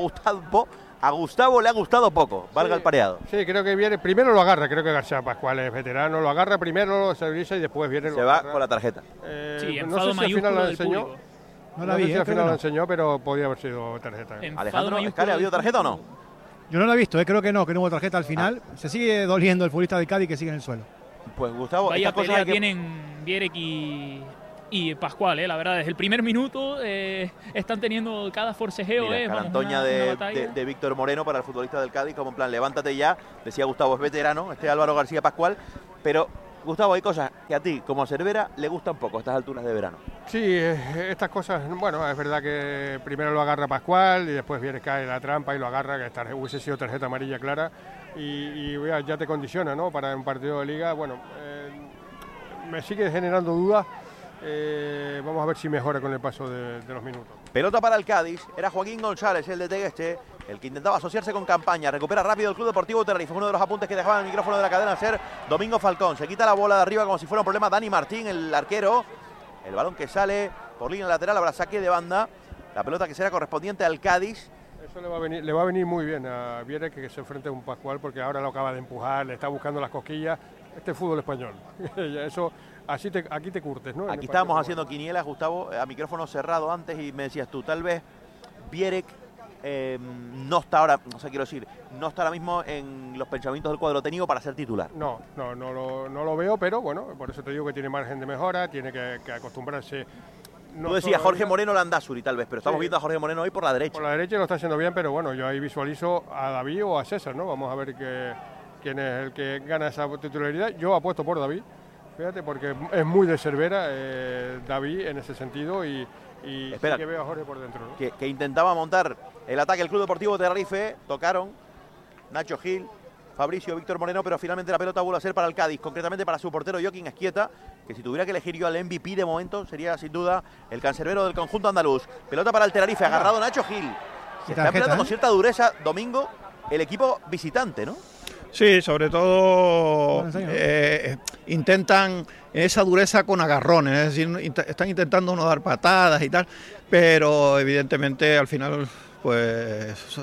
S2: le ha gustado poco, valga el pareado.
S4: Sí, creo que viene, primero lo agarra, creo que García Pascual es veterano, lo agarra primero, lo serviliza y después viene...
S2: Se va con la tarjeta.
S5: Sí,
S4: no sé si al final la enseñó.
S1: No la vi,
S4: si al final la enseñó, pero podía haber sido tarjeta.
S2: Alejandro, ¿Escale ha habido tarjeta o no?
S1: Yo no la he visto, creo que no hubo tarjeta al final. Se sigue doliendo el futbolista del Cádiz que sigue en el suelo.
S2: Pues Gustavo,
S5: vaya pelea tienen Vierek y y Pascual, la verdad, desde el primer minuto están teniendo cada forcejeo.
S2: Mira, carantoña de Víctor Moreno para el futbolista del Cádiz, como en plan, levántate ya, decía Gustavo, es veterano, Álvaro García Pascual, pero Gustavo, hay cosas que a ti, como a Cervera, le gustan poco a estas alturas de verano.
S4: Sí, estas cosas, bueno, es verdad que primero lo agarra Pascual y después viene, cae la trampa y lo agarra, que hubiese sido tarjeta amarilla clara y ya te condiciona, ¿no? Para un partido de liga, bueno, me sigue generando dudas, vamos a ver si mejora con el paso de los minutos.
S2: Pelota para el Cádiz, era Joaquín González, el de Tegueste, el que intentaba asociarse con Campaña. Recupera rápido el Club Deportivo Tenerife. Uno de los apuntes que dejaba en el micrófono de la cadena ser Domingo Falcón. Se quita la bola de arriba como si fuera un problema Dani Martín, el arquero. El balón que sale por línea lateral, habrá saque de banda. La pelota que será correspondiente al Cádiz.
S4: Eso le va a venir muy bien a Vierek que se enfrente a un Pascual, porque ahora lo acaba de empujar, le está buscando las cosquillas. Este es fútbol español. Eso, aquí te curtes, ¿no?
S2: Aquí estábamos haciendo quinielas, Gustavo, a micrófono cerrado antes, y me decías tú, tal vez Vierek no está ahora, no está ahora mismo en los pensamientos del cuadro técnico para ser titular.
S4: No lo veo, pero bueno, por eso te digo que tiene margen de mejora, tiene que acostumbrarse.
S2: Tú decías Jorge Moreno Landázuri tal vez, pero estamos viendo a Jorge Moreno hoy por la derecha.
S4: Por la derecha lo está haciendo bien, pero bueno, yo ahí visualizo a David o a César, ¿no? Vamos a ver quién es el que gana esa titularidad. Yo apuesto por David, fíjate, porque es muy de Cervera David en ese sentido y
S2: espera,
S4: sí que veo a Jorge por dentro, ¿no?
S2: que intentaba montar el ataque el Club Deportivo Tenerife, tocaron Nacho Gil, Fabricio, Víctor Moreno, pero finalmente la pelota vuelve a ser para el Cádiz, concretamente para su portero Joaquín Esquieta, que si tuviera que elegir yo al MVP de momento sería sin duda el cancerbero del conjunto andaluz. Pelota para el Tenerife, agarrado Nacho Gil. Se está peleando con cierta dureza, Domingo, el equipo visitante, ¿no?
S3: Sí, sobre todo intentan esa dureza con agarrones, es decir, están intentando no dar patadas y tal, pero evidentemente al final pues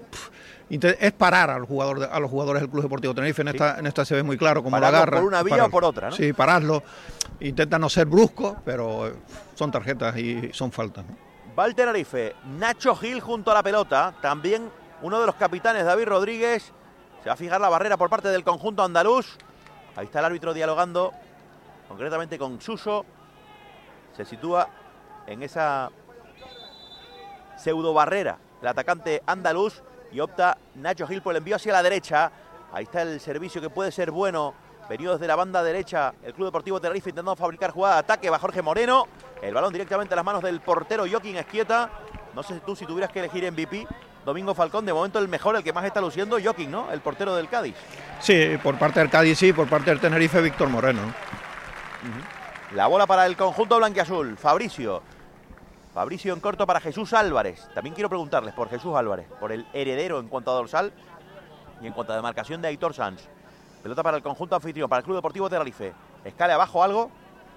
S3: es parar a los jugadores del Club Deportivo Tenerife. En esta se ve muy claro cómo lo agarra.
S2: Por una vía o por otra, ¿no?
S3: Sí, pararlo. Intentan no ser bruscos, pero son tarjetas y son faltas, ¿no?
S2: Va el Tenerife, Nacho Gil junto a la pelota, también uno de los capitanes, David Rodríguez. Se va a fijar la barrera por parte del conjunto andaluz. Ahí está el árbitro dialogando, concretamente con Suso. Se sitúa en esa pseudo barrera el atacante andaluz y opta Nacho Gil por el envío hacia la derecha. Ahí está el servicio que puede ser bueno. Venido desde la banda derecha el Club Deportivo Tenerife intentando fabricar jugada de ataque. Va Jorge Moreno. El balón directamente a las manos del portero Joaquín Esquieta. No sé tú si tuvieras que elegir MVP. Domingo Falcón, de momento el mejor, el que más está luciendo, Joaquín, ¿no? El portero del Cádiz.
S3: Sí, por parte del Cádiz sí, por parte del Tenerife, Víctor Moreno.
S2: La bola para el conjunto blanquiazul, Fabricio en corto para Jesús Álvarez. También quiero preguntarles por Jesús Álvarez, por el heredero en cuanto a dorsal y en cuanto a demarcación de Aitor Sanz. Pelota para el conjunto anfitrión, para el Club Deportivo Tenerife. ¿Escale abajo algo?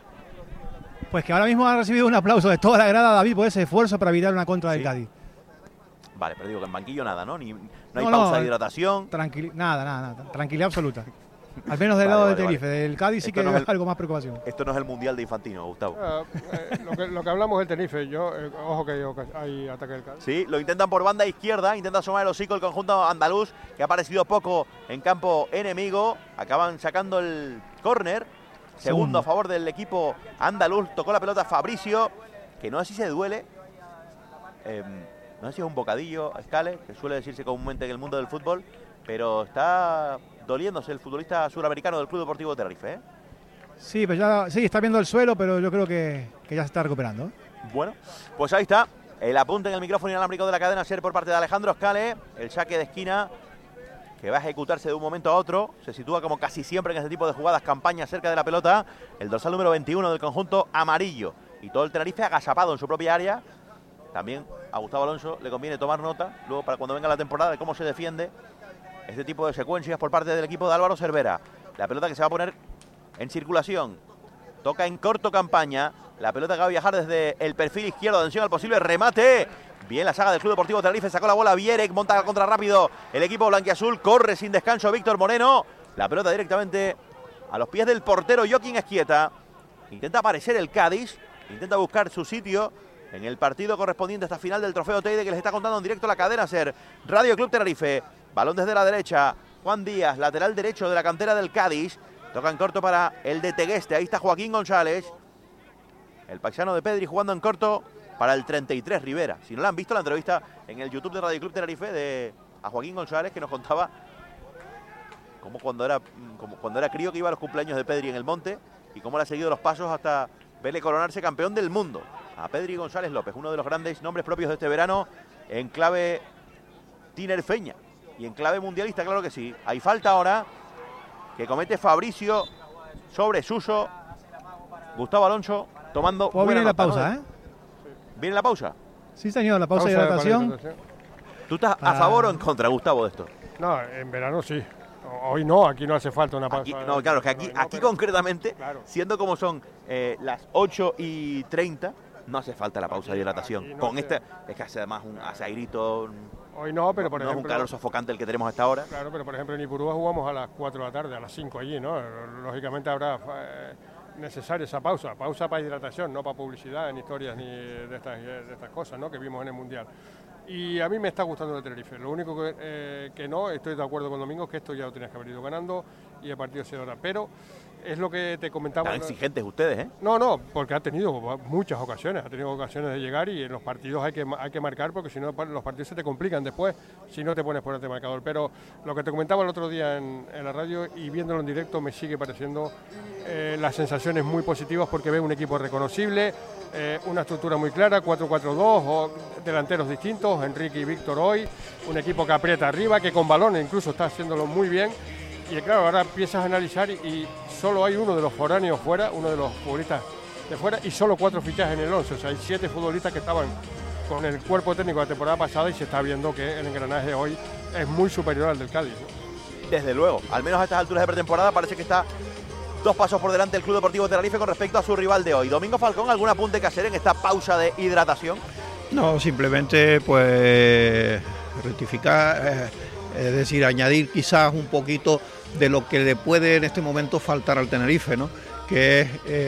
S1: Pues que ahora mismo ha recibido un aplauso de toda la grada, David, por ese esfuerzo para evitar una contra del Cádiz.
S2: Vale, pero digo que en banquillo nada, ¿no? No hay pausa de hidratación.
S1: Nada. Tranquilidad absoluta. Al menos del lado del Tenerife. Del Cádiz sí que es algo más preocupación.
S2: Esto no es el Mundial de Infantino, Gustavo.
S4: Lo que hablamos del Tenerife, ojo que hay ataque del Cádiz.
S2: Sí, lo intentan por banda izquierda, intenta asomar el hocico el conjunto andaluz, que ha aparecido poco en campo enemigo. Acaban sacando el córner. Segundo a favor del equipo andaluz. Tocó la pelota Fabricio, que no sé si se duele. No sé si es un bocadillo, Escale, que suele decirse comúnmente en el mundo del fútbol, pero está doliéndose el futbolista suramericano del Club Deportivo Tenerife, ¿eh?
S1: Sí, pero ya está viendo el suelo, pero yo creo que ya se está recuperando, ¿eh?
S2: Bueno, pues ahí está el apunte en el micrófono inalámbrico de la cadena SER por parte de Alejandro Escale. El saque de esquina que va a ejecutarse de un momento a otro. Se sitúa como casi siempre en este tipo de jugadas, Campaña cerca de la pelota. El dorsal número 21 del conjunto amarillo. Y todo el Tenerife agazapado en su propia área. También a Gustavo Alonso le conviene tomar nota, luego para cuando venga la temporada, de cómo se defiende este tipo de secuencias por parte del equipo de Álvaro Cervera. La pelota que se va a poner en circulación. Toca en corto Campaña. La pelota que va a viajar desde el perfil izquierdo. Atención al posible remate. Bien la saga del Club Deportivo Tenerife. Sacó la bola Vierek. Monta la contra rápido el equipo blanquiazul. Corre sin descanso Víctor Moreno. La pelota directamente a los pies del portero Joaquín Esquieta. Intenta aparecer el Cádiz. Intenta buscar su sitio en el partido correspondiente a esta final del Trofeo Teide, que les está contando en directo la cadena SER. Radio Club Tenerife. Balón desde la derecha. Juan Díaz, lateral derecho de la cantera del Cádiz. Toca en corto para el de Tegueste. Ahí está Joaquín González. El paisano de Pedri jugando en corto para el 33, Rivera. Si no la han visto, la entrevista en el YouTube de Radio Club Tenerife a Joaquín González, que nos contaba como cuando era crío, que iba a los cumpleaños de Pedri en el Monte y cómo le ha seguido los pasos hasta verle coronarse campeón del mundo. A Pedri González López, uno de los grandes nombres propios de este verano en clave tinerfeña y en clave mundialista, claro que sí. Hay falta ahora que comete Fabricio sobre Suso. Gustavo Alonso tomando
S1: pues viene la pausa, ¿no?
S2: ¿Viene la pausa?
S1: Sí, señor, la pausa de hidratación.
S2: ¿Tú estás a favor o en contra, Gustavo, de esto?
S4: No, en verano sí. Hoy no, aquí no hace falta una pausa.
S2: Aquí, no, claro, que aquí concretamente, claro, siendo como son las 8:30, no hace falta la pausa de hidratación. No, con este, es que hace además hace airito.
S4: Hoy no, pero por ejemplo...
S2: No es un calor sofocante el que tenemos hasta ahora.
S4: Claro, pero por ejemplo en Ipurúa jugamos a las 4 de la tarde, a las 5 allí, ¿no? Lógicamente habrá necesaria esa pausa para hidratación, no para publicidad, ni historias, ni de estas cosas, ¿no? Que vimos en el Mundial. Y a mí me está gustando el Tenerife. Lo único que no, estoy de acuerdo con Domingo, que esto ya lo tenías que haber ido ganando y el partido se dará. Pero es lo que te comentaba.
S2: Están exigentes ustedes, ¿eh?
S4: No, porque ha tenido muchas ocasiones, de llegar y en los partidos hay que marcar porque si no los partidos se te complican después si no te pones por este marcador. Pero lo que te comentaba el otro día en la radio y viéndolo en directo me sigue pareciendo las sensaciones muy positivas porque veo un equipo reconocible, una estructura muy clara, 4-4-2, o delanteros distintos, Enrique y Víctor hoy, un equipo que aprieta arriba, que con balones incluso está haciéndolo muy bien. Y claro, ahora empiezas a analizar y solo hay uno de los foráneos fuera, uno de los futbolistas de fuera y solo 4 fichajes en el 11. O sea, hay 7 futbolistas que estaban con el cuerpo técnico de la temporada pasada y se está viendo que el engranaje de hoy es muy superior al del Cádiz, ¿no?
S2: Desde luego, al menos a estas alturas de pretemporada parece que está 2 pasos por delante el Club Deportivo Tenerife con respecto a su rival de hoy. Domingo Falcón, ¿algún apunte que hacer en esta pausa de hidratación?
S3: No, simplemente pues rectificar, es decir, añadir quizás un poquito de lo que le puede en este momento faltar al Tenerife, ¿no? Que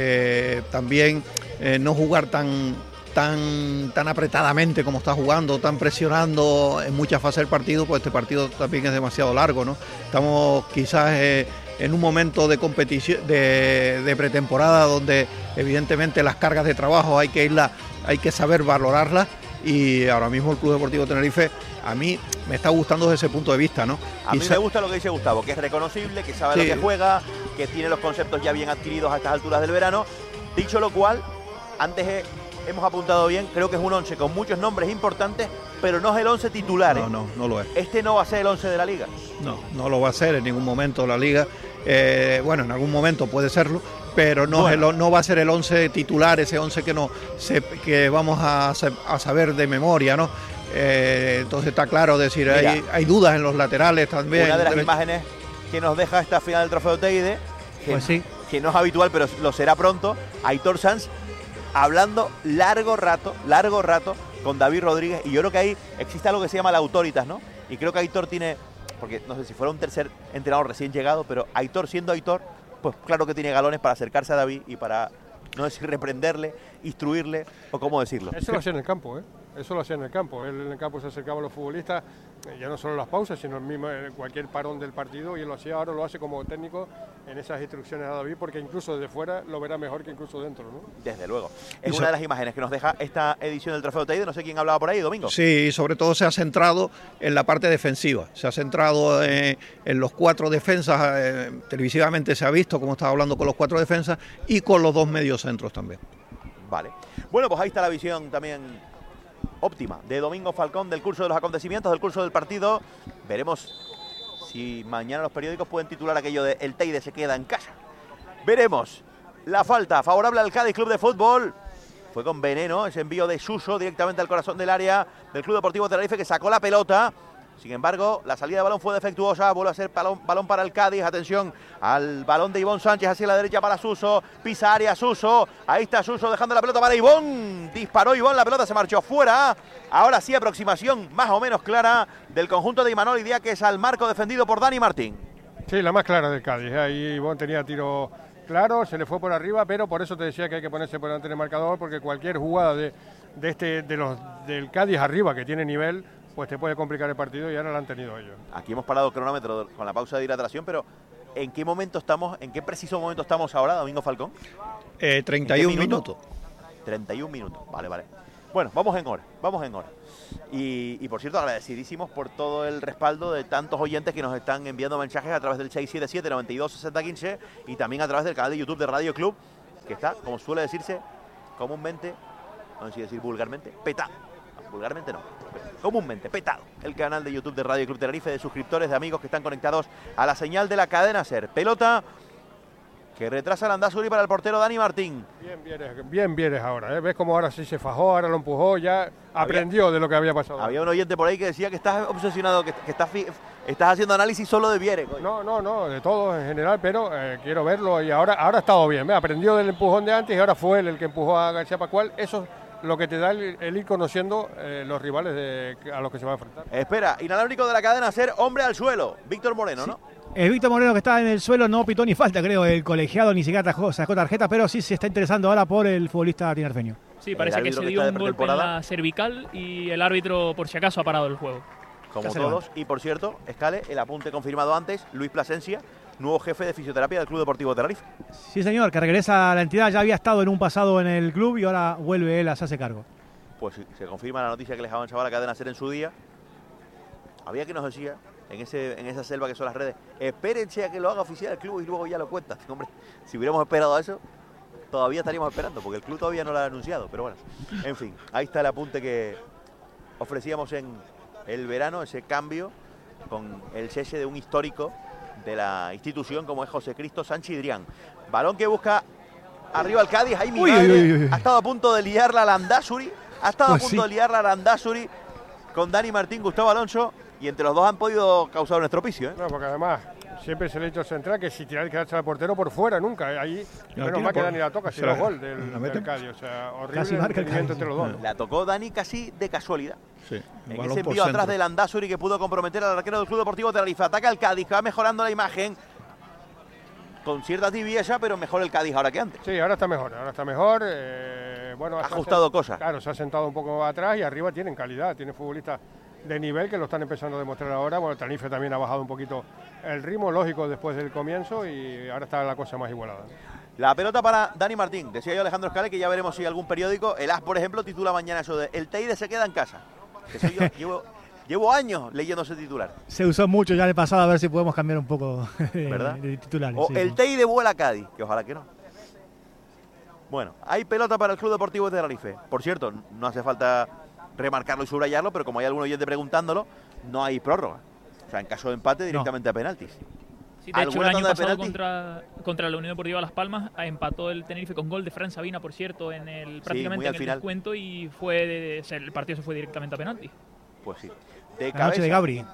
S3: es también no jugar tan apretadamente como está jugando, tan presionando en muchas fases del partido, pues este partido también es demasiado largo, ¿no? Estamos quizás en un momento de competición, de pretemporada, donde evidentemente las cargas de trabajo hay que saber valorarlas, y ahora mismo el Club Deportivo Tenerife a mí me está gustando desde ese punto de vista, ¿no?
S2: A mí me gusta lo que dice Gustavo, que es reconocible, que sabe lo que juega, que tiene los conceptos ya bien adquiridos a estas alturas del verano. Dicho lo cual, antes hemos apuntado bien, creo que es un 11 con muchos nombres importantes, pero no es el 11 titular.
S3: No lo es.
S2: Este no va a ser el 11 de la Liga.
S3: No lo va a ser en ningún momento la Liga. Bueno, en algún momento puede serlo, pero no va a ser el 11 titular, ese 11 que vamos a saber de memoria, ¿no? Entonces está claro, decir, hay dudas en los laterales también.
S2: Una de las imágenes que nos deja esta final del Trofeo Teide, que no es habitual, pero lo será pronto, Aitor Sanz hablando largo rato con David Rodríguez, y yo creo que ahí existe algo que se llama la autoritas, ¿no? Y creo que Aitor tiene, porque no sé si fuera un tercer entrenador recién llegado, pero Aitor siendo Aitor, pues claro que tiene galones para acercarse a David y para, no sé si reprenderle, instruirle o cómo decirlo.
S4: Eso lo hacía en el campo, ¿eh? Eso lo hacía en el campo. Él en el campo se acercaba a los futbolistas, ya no solo en las pausas, sino en cualquier parón del partido, y él lo hacía, ahora lo hace como técnico en esas instrucciones a David, porque incluso desde fuera lo verá mejor que incluso dentro, ¿no?
S2: Desde luego. Es una de las imágenes que nos deja esta edición del Trofeo Teide. No sé quién hablaba por ahí, Domingo.
S3: Sí, sobre todo se ha centrado en la parte defensiva, se ha centrado en los 4 defensas, televisivamente se ha visto cómo estaba hablando con los 4 defensas y con los 2 mediocentros también.
S2: Vale. Bueno, pues ahí está la visión también óptima de Domingo Falcón del curso de los acontecimientos, del curso del partido. Veremos si mañana los periódicos pueden titular aquello de el Teide se queda en casa. Veremos. La falta favorable al Cádiz Club de Fútbol fue con veneno, ese envío de Suso directamente al corazón del área del Club Deportivo Tenerife, que sacó la pelota. Sin embargo, la salida de balón fue defectuosa, vuelve a ser balón para el Cádiz. Atención al balón de Ivón Sánchez hacia la derecha para Suso, pisa área Suso, ahí está Suso dejando la pelota para Ivón, disparó Ivón, la pelota se marchó fuera. Ahora sí, aproximación más o menos clara del conjunto de Imanol Idiáquez al marco defendido por Dani Martín.
S4: Sí, la más clara del Cádiz, ahí Ivón tenía tiro claro, se le fue por arriba, pero por eso te decía que hay que ponerse por delante del marcador, porque cualquier jugada del Cádiz arriba, que tiene nivel, pues te puede complicar el partido, y ahora lo han tenido ellos.
S2: Aquí hemos parado el cronómetro con la pausa de hidratación, pero ¿en qué momento estamos, en qué preciso momento estamos ahora, Domingo Falcón?
S3: 31 minutos.
S2: 31 minutos. Vale. Bueno, vamos en hora. Y por cierto, agradecidísimos por todo el respaldo de tantos oyentes que nos están enviando mensajes a través del 677-926015 y también a través del canal de YouTube de Radio Club, que está, como suele decirse comúnmente, no sé si decir vulgarmente, petado. Vulgarmente no, comúnmente petado. El canal de YouTube de Radio Club Tenerife, de suscriptores, de amigos que están conectados a la señal de la cadena SER. Pelota que retrasa Landázuri para el portero Dani Martín.
S4: Bien vienes ahora, ¿eh? ¿Ves cómo ahora sí se fajó, ahora lo empujó, ya aprendió de lo que había pasado?
S2: Había un oyente por ahí que decía que estás obsesionado, que estás haciendo análisis solo de Viere.
S4: No, de todo en general, pero quiero verlo y ahora ha estado bien. Aprendió del empujón de antes y ahora fue él el que empujó a García Pascual. Eso es lo que te da el ir conociendo los rivales a los que se va a enfrentar.
S2: Espera, inalámbrico de la cadena SER, hombre al suelo. Víctor Moreno, sí. ¿No?
S1: Víctor Moreno, que está en el suelo, no pitó ni falta, creo. El colegiado ni siquiera sacó tarjeta, pero sí se está interesando ahora por el futbolista tinerfeño.
S5: Sí, parece que se dio un golpe en la cervical y el árbitro, por si acaso, ha parado el juego.
S2: Como todos. Y por cierto, Escale, el apunte confirmado antes, Luis Plasencia, nuevo jefe de fisioterapia del Club Deportivo Tenerife.
S1: Sí, señor, que regresa a la entidad. Ya había estado en un pasado en el club y ahora vuelve él a hacerse cargo.
S2: Pues se confirma la noticia que les avanzaba la cadena SER en su día. Había que nos decía, en esa selva que son las redes, espérense a que lo haga oficial el club y luego ya lo cuentas. Hombre, si hubiéramos esperado a eso, todavía estaríamos esperando, porque el club todavía no lo ha anunciado. Pero bueno, en fin, ahí está el apunte que ofrecíamos en el verano, ese cambio con el cese de un histórico de la institución como es José Cristo Sánchez Idrián. Balón que busca arriba el Cádiz, ahí Miguel ha estado a punto de liarla a Landázuri, de liarla a Landázuri con Dani Martín, Gustavo Alonso, y entre los dos han podido causar un estropicio, ¿eh?
S4: No, porque además siempre se le ha dicho central que si tirar que darse al portero por fuera, nunca. Ahí menos mal que Dani la toca, si no gol del Cádiz. O sea, horrible entendimiento entre los dos.
S2: La tocó Dani casi de casualidad.
S3: Sí,
S2: en ese envío atrás de Landázuri que pudo comprometer al arquero del Club Deportivo Tenerife. Ataca el Cádiz, que va mejorando la imagen con cierta tibieza, pero mejor el Cádiz ahora que antes.
S4: Sí, ahora está mejor. Bueno,
S2: ha ajustado cosas.
S4: Claro, se ha sentado un poco atrás y arriba tienen calidad, tienen futbolistas de nivel que lo están empezando a demostrar ahora. Bueno, Tenerife también ha bajado un poquito el ritmo, lógico, después del comienzo, y ahora está la cosa más igualada.
S2: La pelota para Dani Martín. Decía yo Alejandro Escale que ya veremos si algún periódico, el AS por ejemplo, titula mañana eso de el Teide se queda en casa. Que soy yo, llevo años leyendo ese titular.
S1: Se usó mucho ya en el pasado, a ver si podemos cambiar un poco de titulares.
S2: O el Teide vuela a Cádiz, que ojalá que no. Bueno, hay pelota para el Club Deportivo de Tenerife. Por cierto, no hace falta remarcarlo y subrayarlo, pero como hay algún oyente preguntándolo, no hay prórroga. O sea, en caso de empate, directamente a penaltis.
S5: Sí, de hecho, el año pasado contra la Unión Deportiva Las Palmas empató el Tenerife con gol de Fran Sabina, por cierto, prácticamente en el descuento, y el partido se fue directamente a penaltis.
S2: Pues sí.
S1: La noche de Gabri.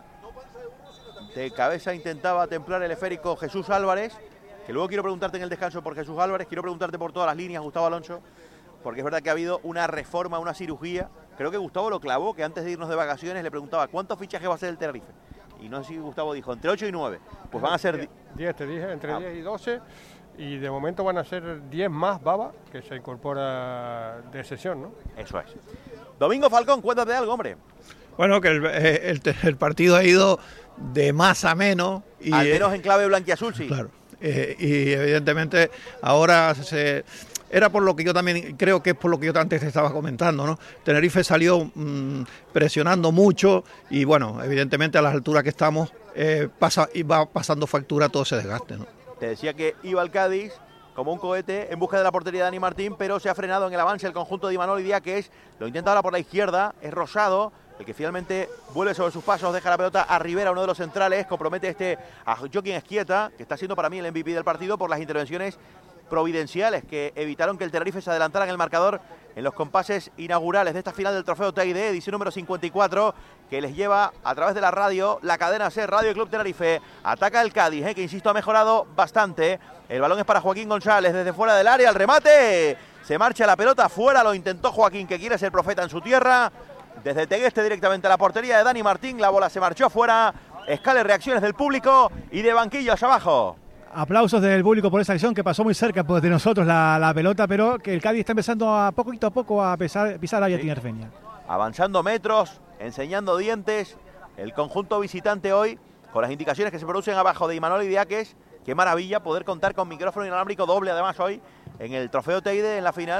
S2: De cabeza intentaba templar el esférico Jesús Álvarez, que luego quiero preguntarte en el descanso por Jesús Álvarez, quiero preguntarte por todas las líneas, Gustavo Alonso, porque es verdad que ha habido una reforma, una cirugía. Creo que Gustavo lo clavó, que antes de irnos de vacaciones le preguntaba ¿cuántos fichajes va a ser el Tenerife? Y no sé si Gustavo dijo, entre 8 y 9. Pues van a ser
S4: 10, te dije, entre 10 y 12. Y de momento van a ser 10 más Baba, que se incorpora de sesión, ¿no?
S2: Eso es. Domingo Falcón, cuéntate algo, hombre.
S3: Bueno, que el partido ha ido de más a menos. Y,
S2: al menos en clave blanquiazul, sí.
S3: Claro. Y evidentemente ahora era por lo que yo también creo que es por lo que yo antes te estaba comentando, ¿no? Tenerife salió presionando mucho y bueno, evidentemente a las alturas que estamos va pasando factura todo ese desgaste, ¿no?
S2: Te decía que iba al Cádiz como un cohete en busca de la portería de Dani Martín, pero se ha frenado en el avance el conjunto de Imanol Idiáquez. Lo intenta ahora por la izquierda, es Rosado el que finalmente vuelve sobre sus pasos, deja la pelota a Rivera, uno de los centrales, compromete a Joaquín Esquieta, que está siendo para mí el MVP del partido por las intervenciones providenciales que evitaron que el Tenerife se adelantara en el marcador en los compases inaugurales de esta final del Trofeo Teide, edición número 54, que les lleva a través de la radio, la cadena SER, Radio Club Tenerife. Ataca el Cádiz, que insisto ha mejorado bastante. El balón es para Joaquín González desde fuera del área, el remate. Se marcha la pelota fuera, lo intentó Joaquín, que quiere ser profeta en su tierra. Desde Tegueste directamente a la portería de Dani Martín, la bola se marchó fuera. Escale, reacciones del público y de banquillos abajo.
S1: Aplausos del público por esa acción que pasó muy cerca de nosotros la pelota, pero que el Cádiz está empezando a poquito a poco a pisar la área tinerfeña.
S2: Avanzando metros, enseñando dientes, el conjunto visitante hoy, con las indicaciones que se producen abajo de Imanol Idiáquez. Qué maravilla poder contar con micrófono inalámbrico doble además hoy en el Trofeo Teide en la final,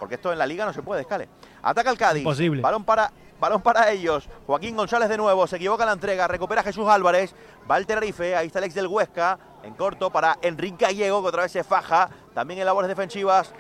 S2: porque esto en la Liga no se puede, Escale. Ataca el Cádiz.
S1: Imposible.
S2: Balón para ellos. Joaquín González de nuevo, se equivoca en la entrega, recupera Jesús Álvarez, va el Tenerife, ahí está el ex del Huesca, en corto para Enrique Gallego, que otra vez se faja, también en labores defensivas,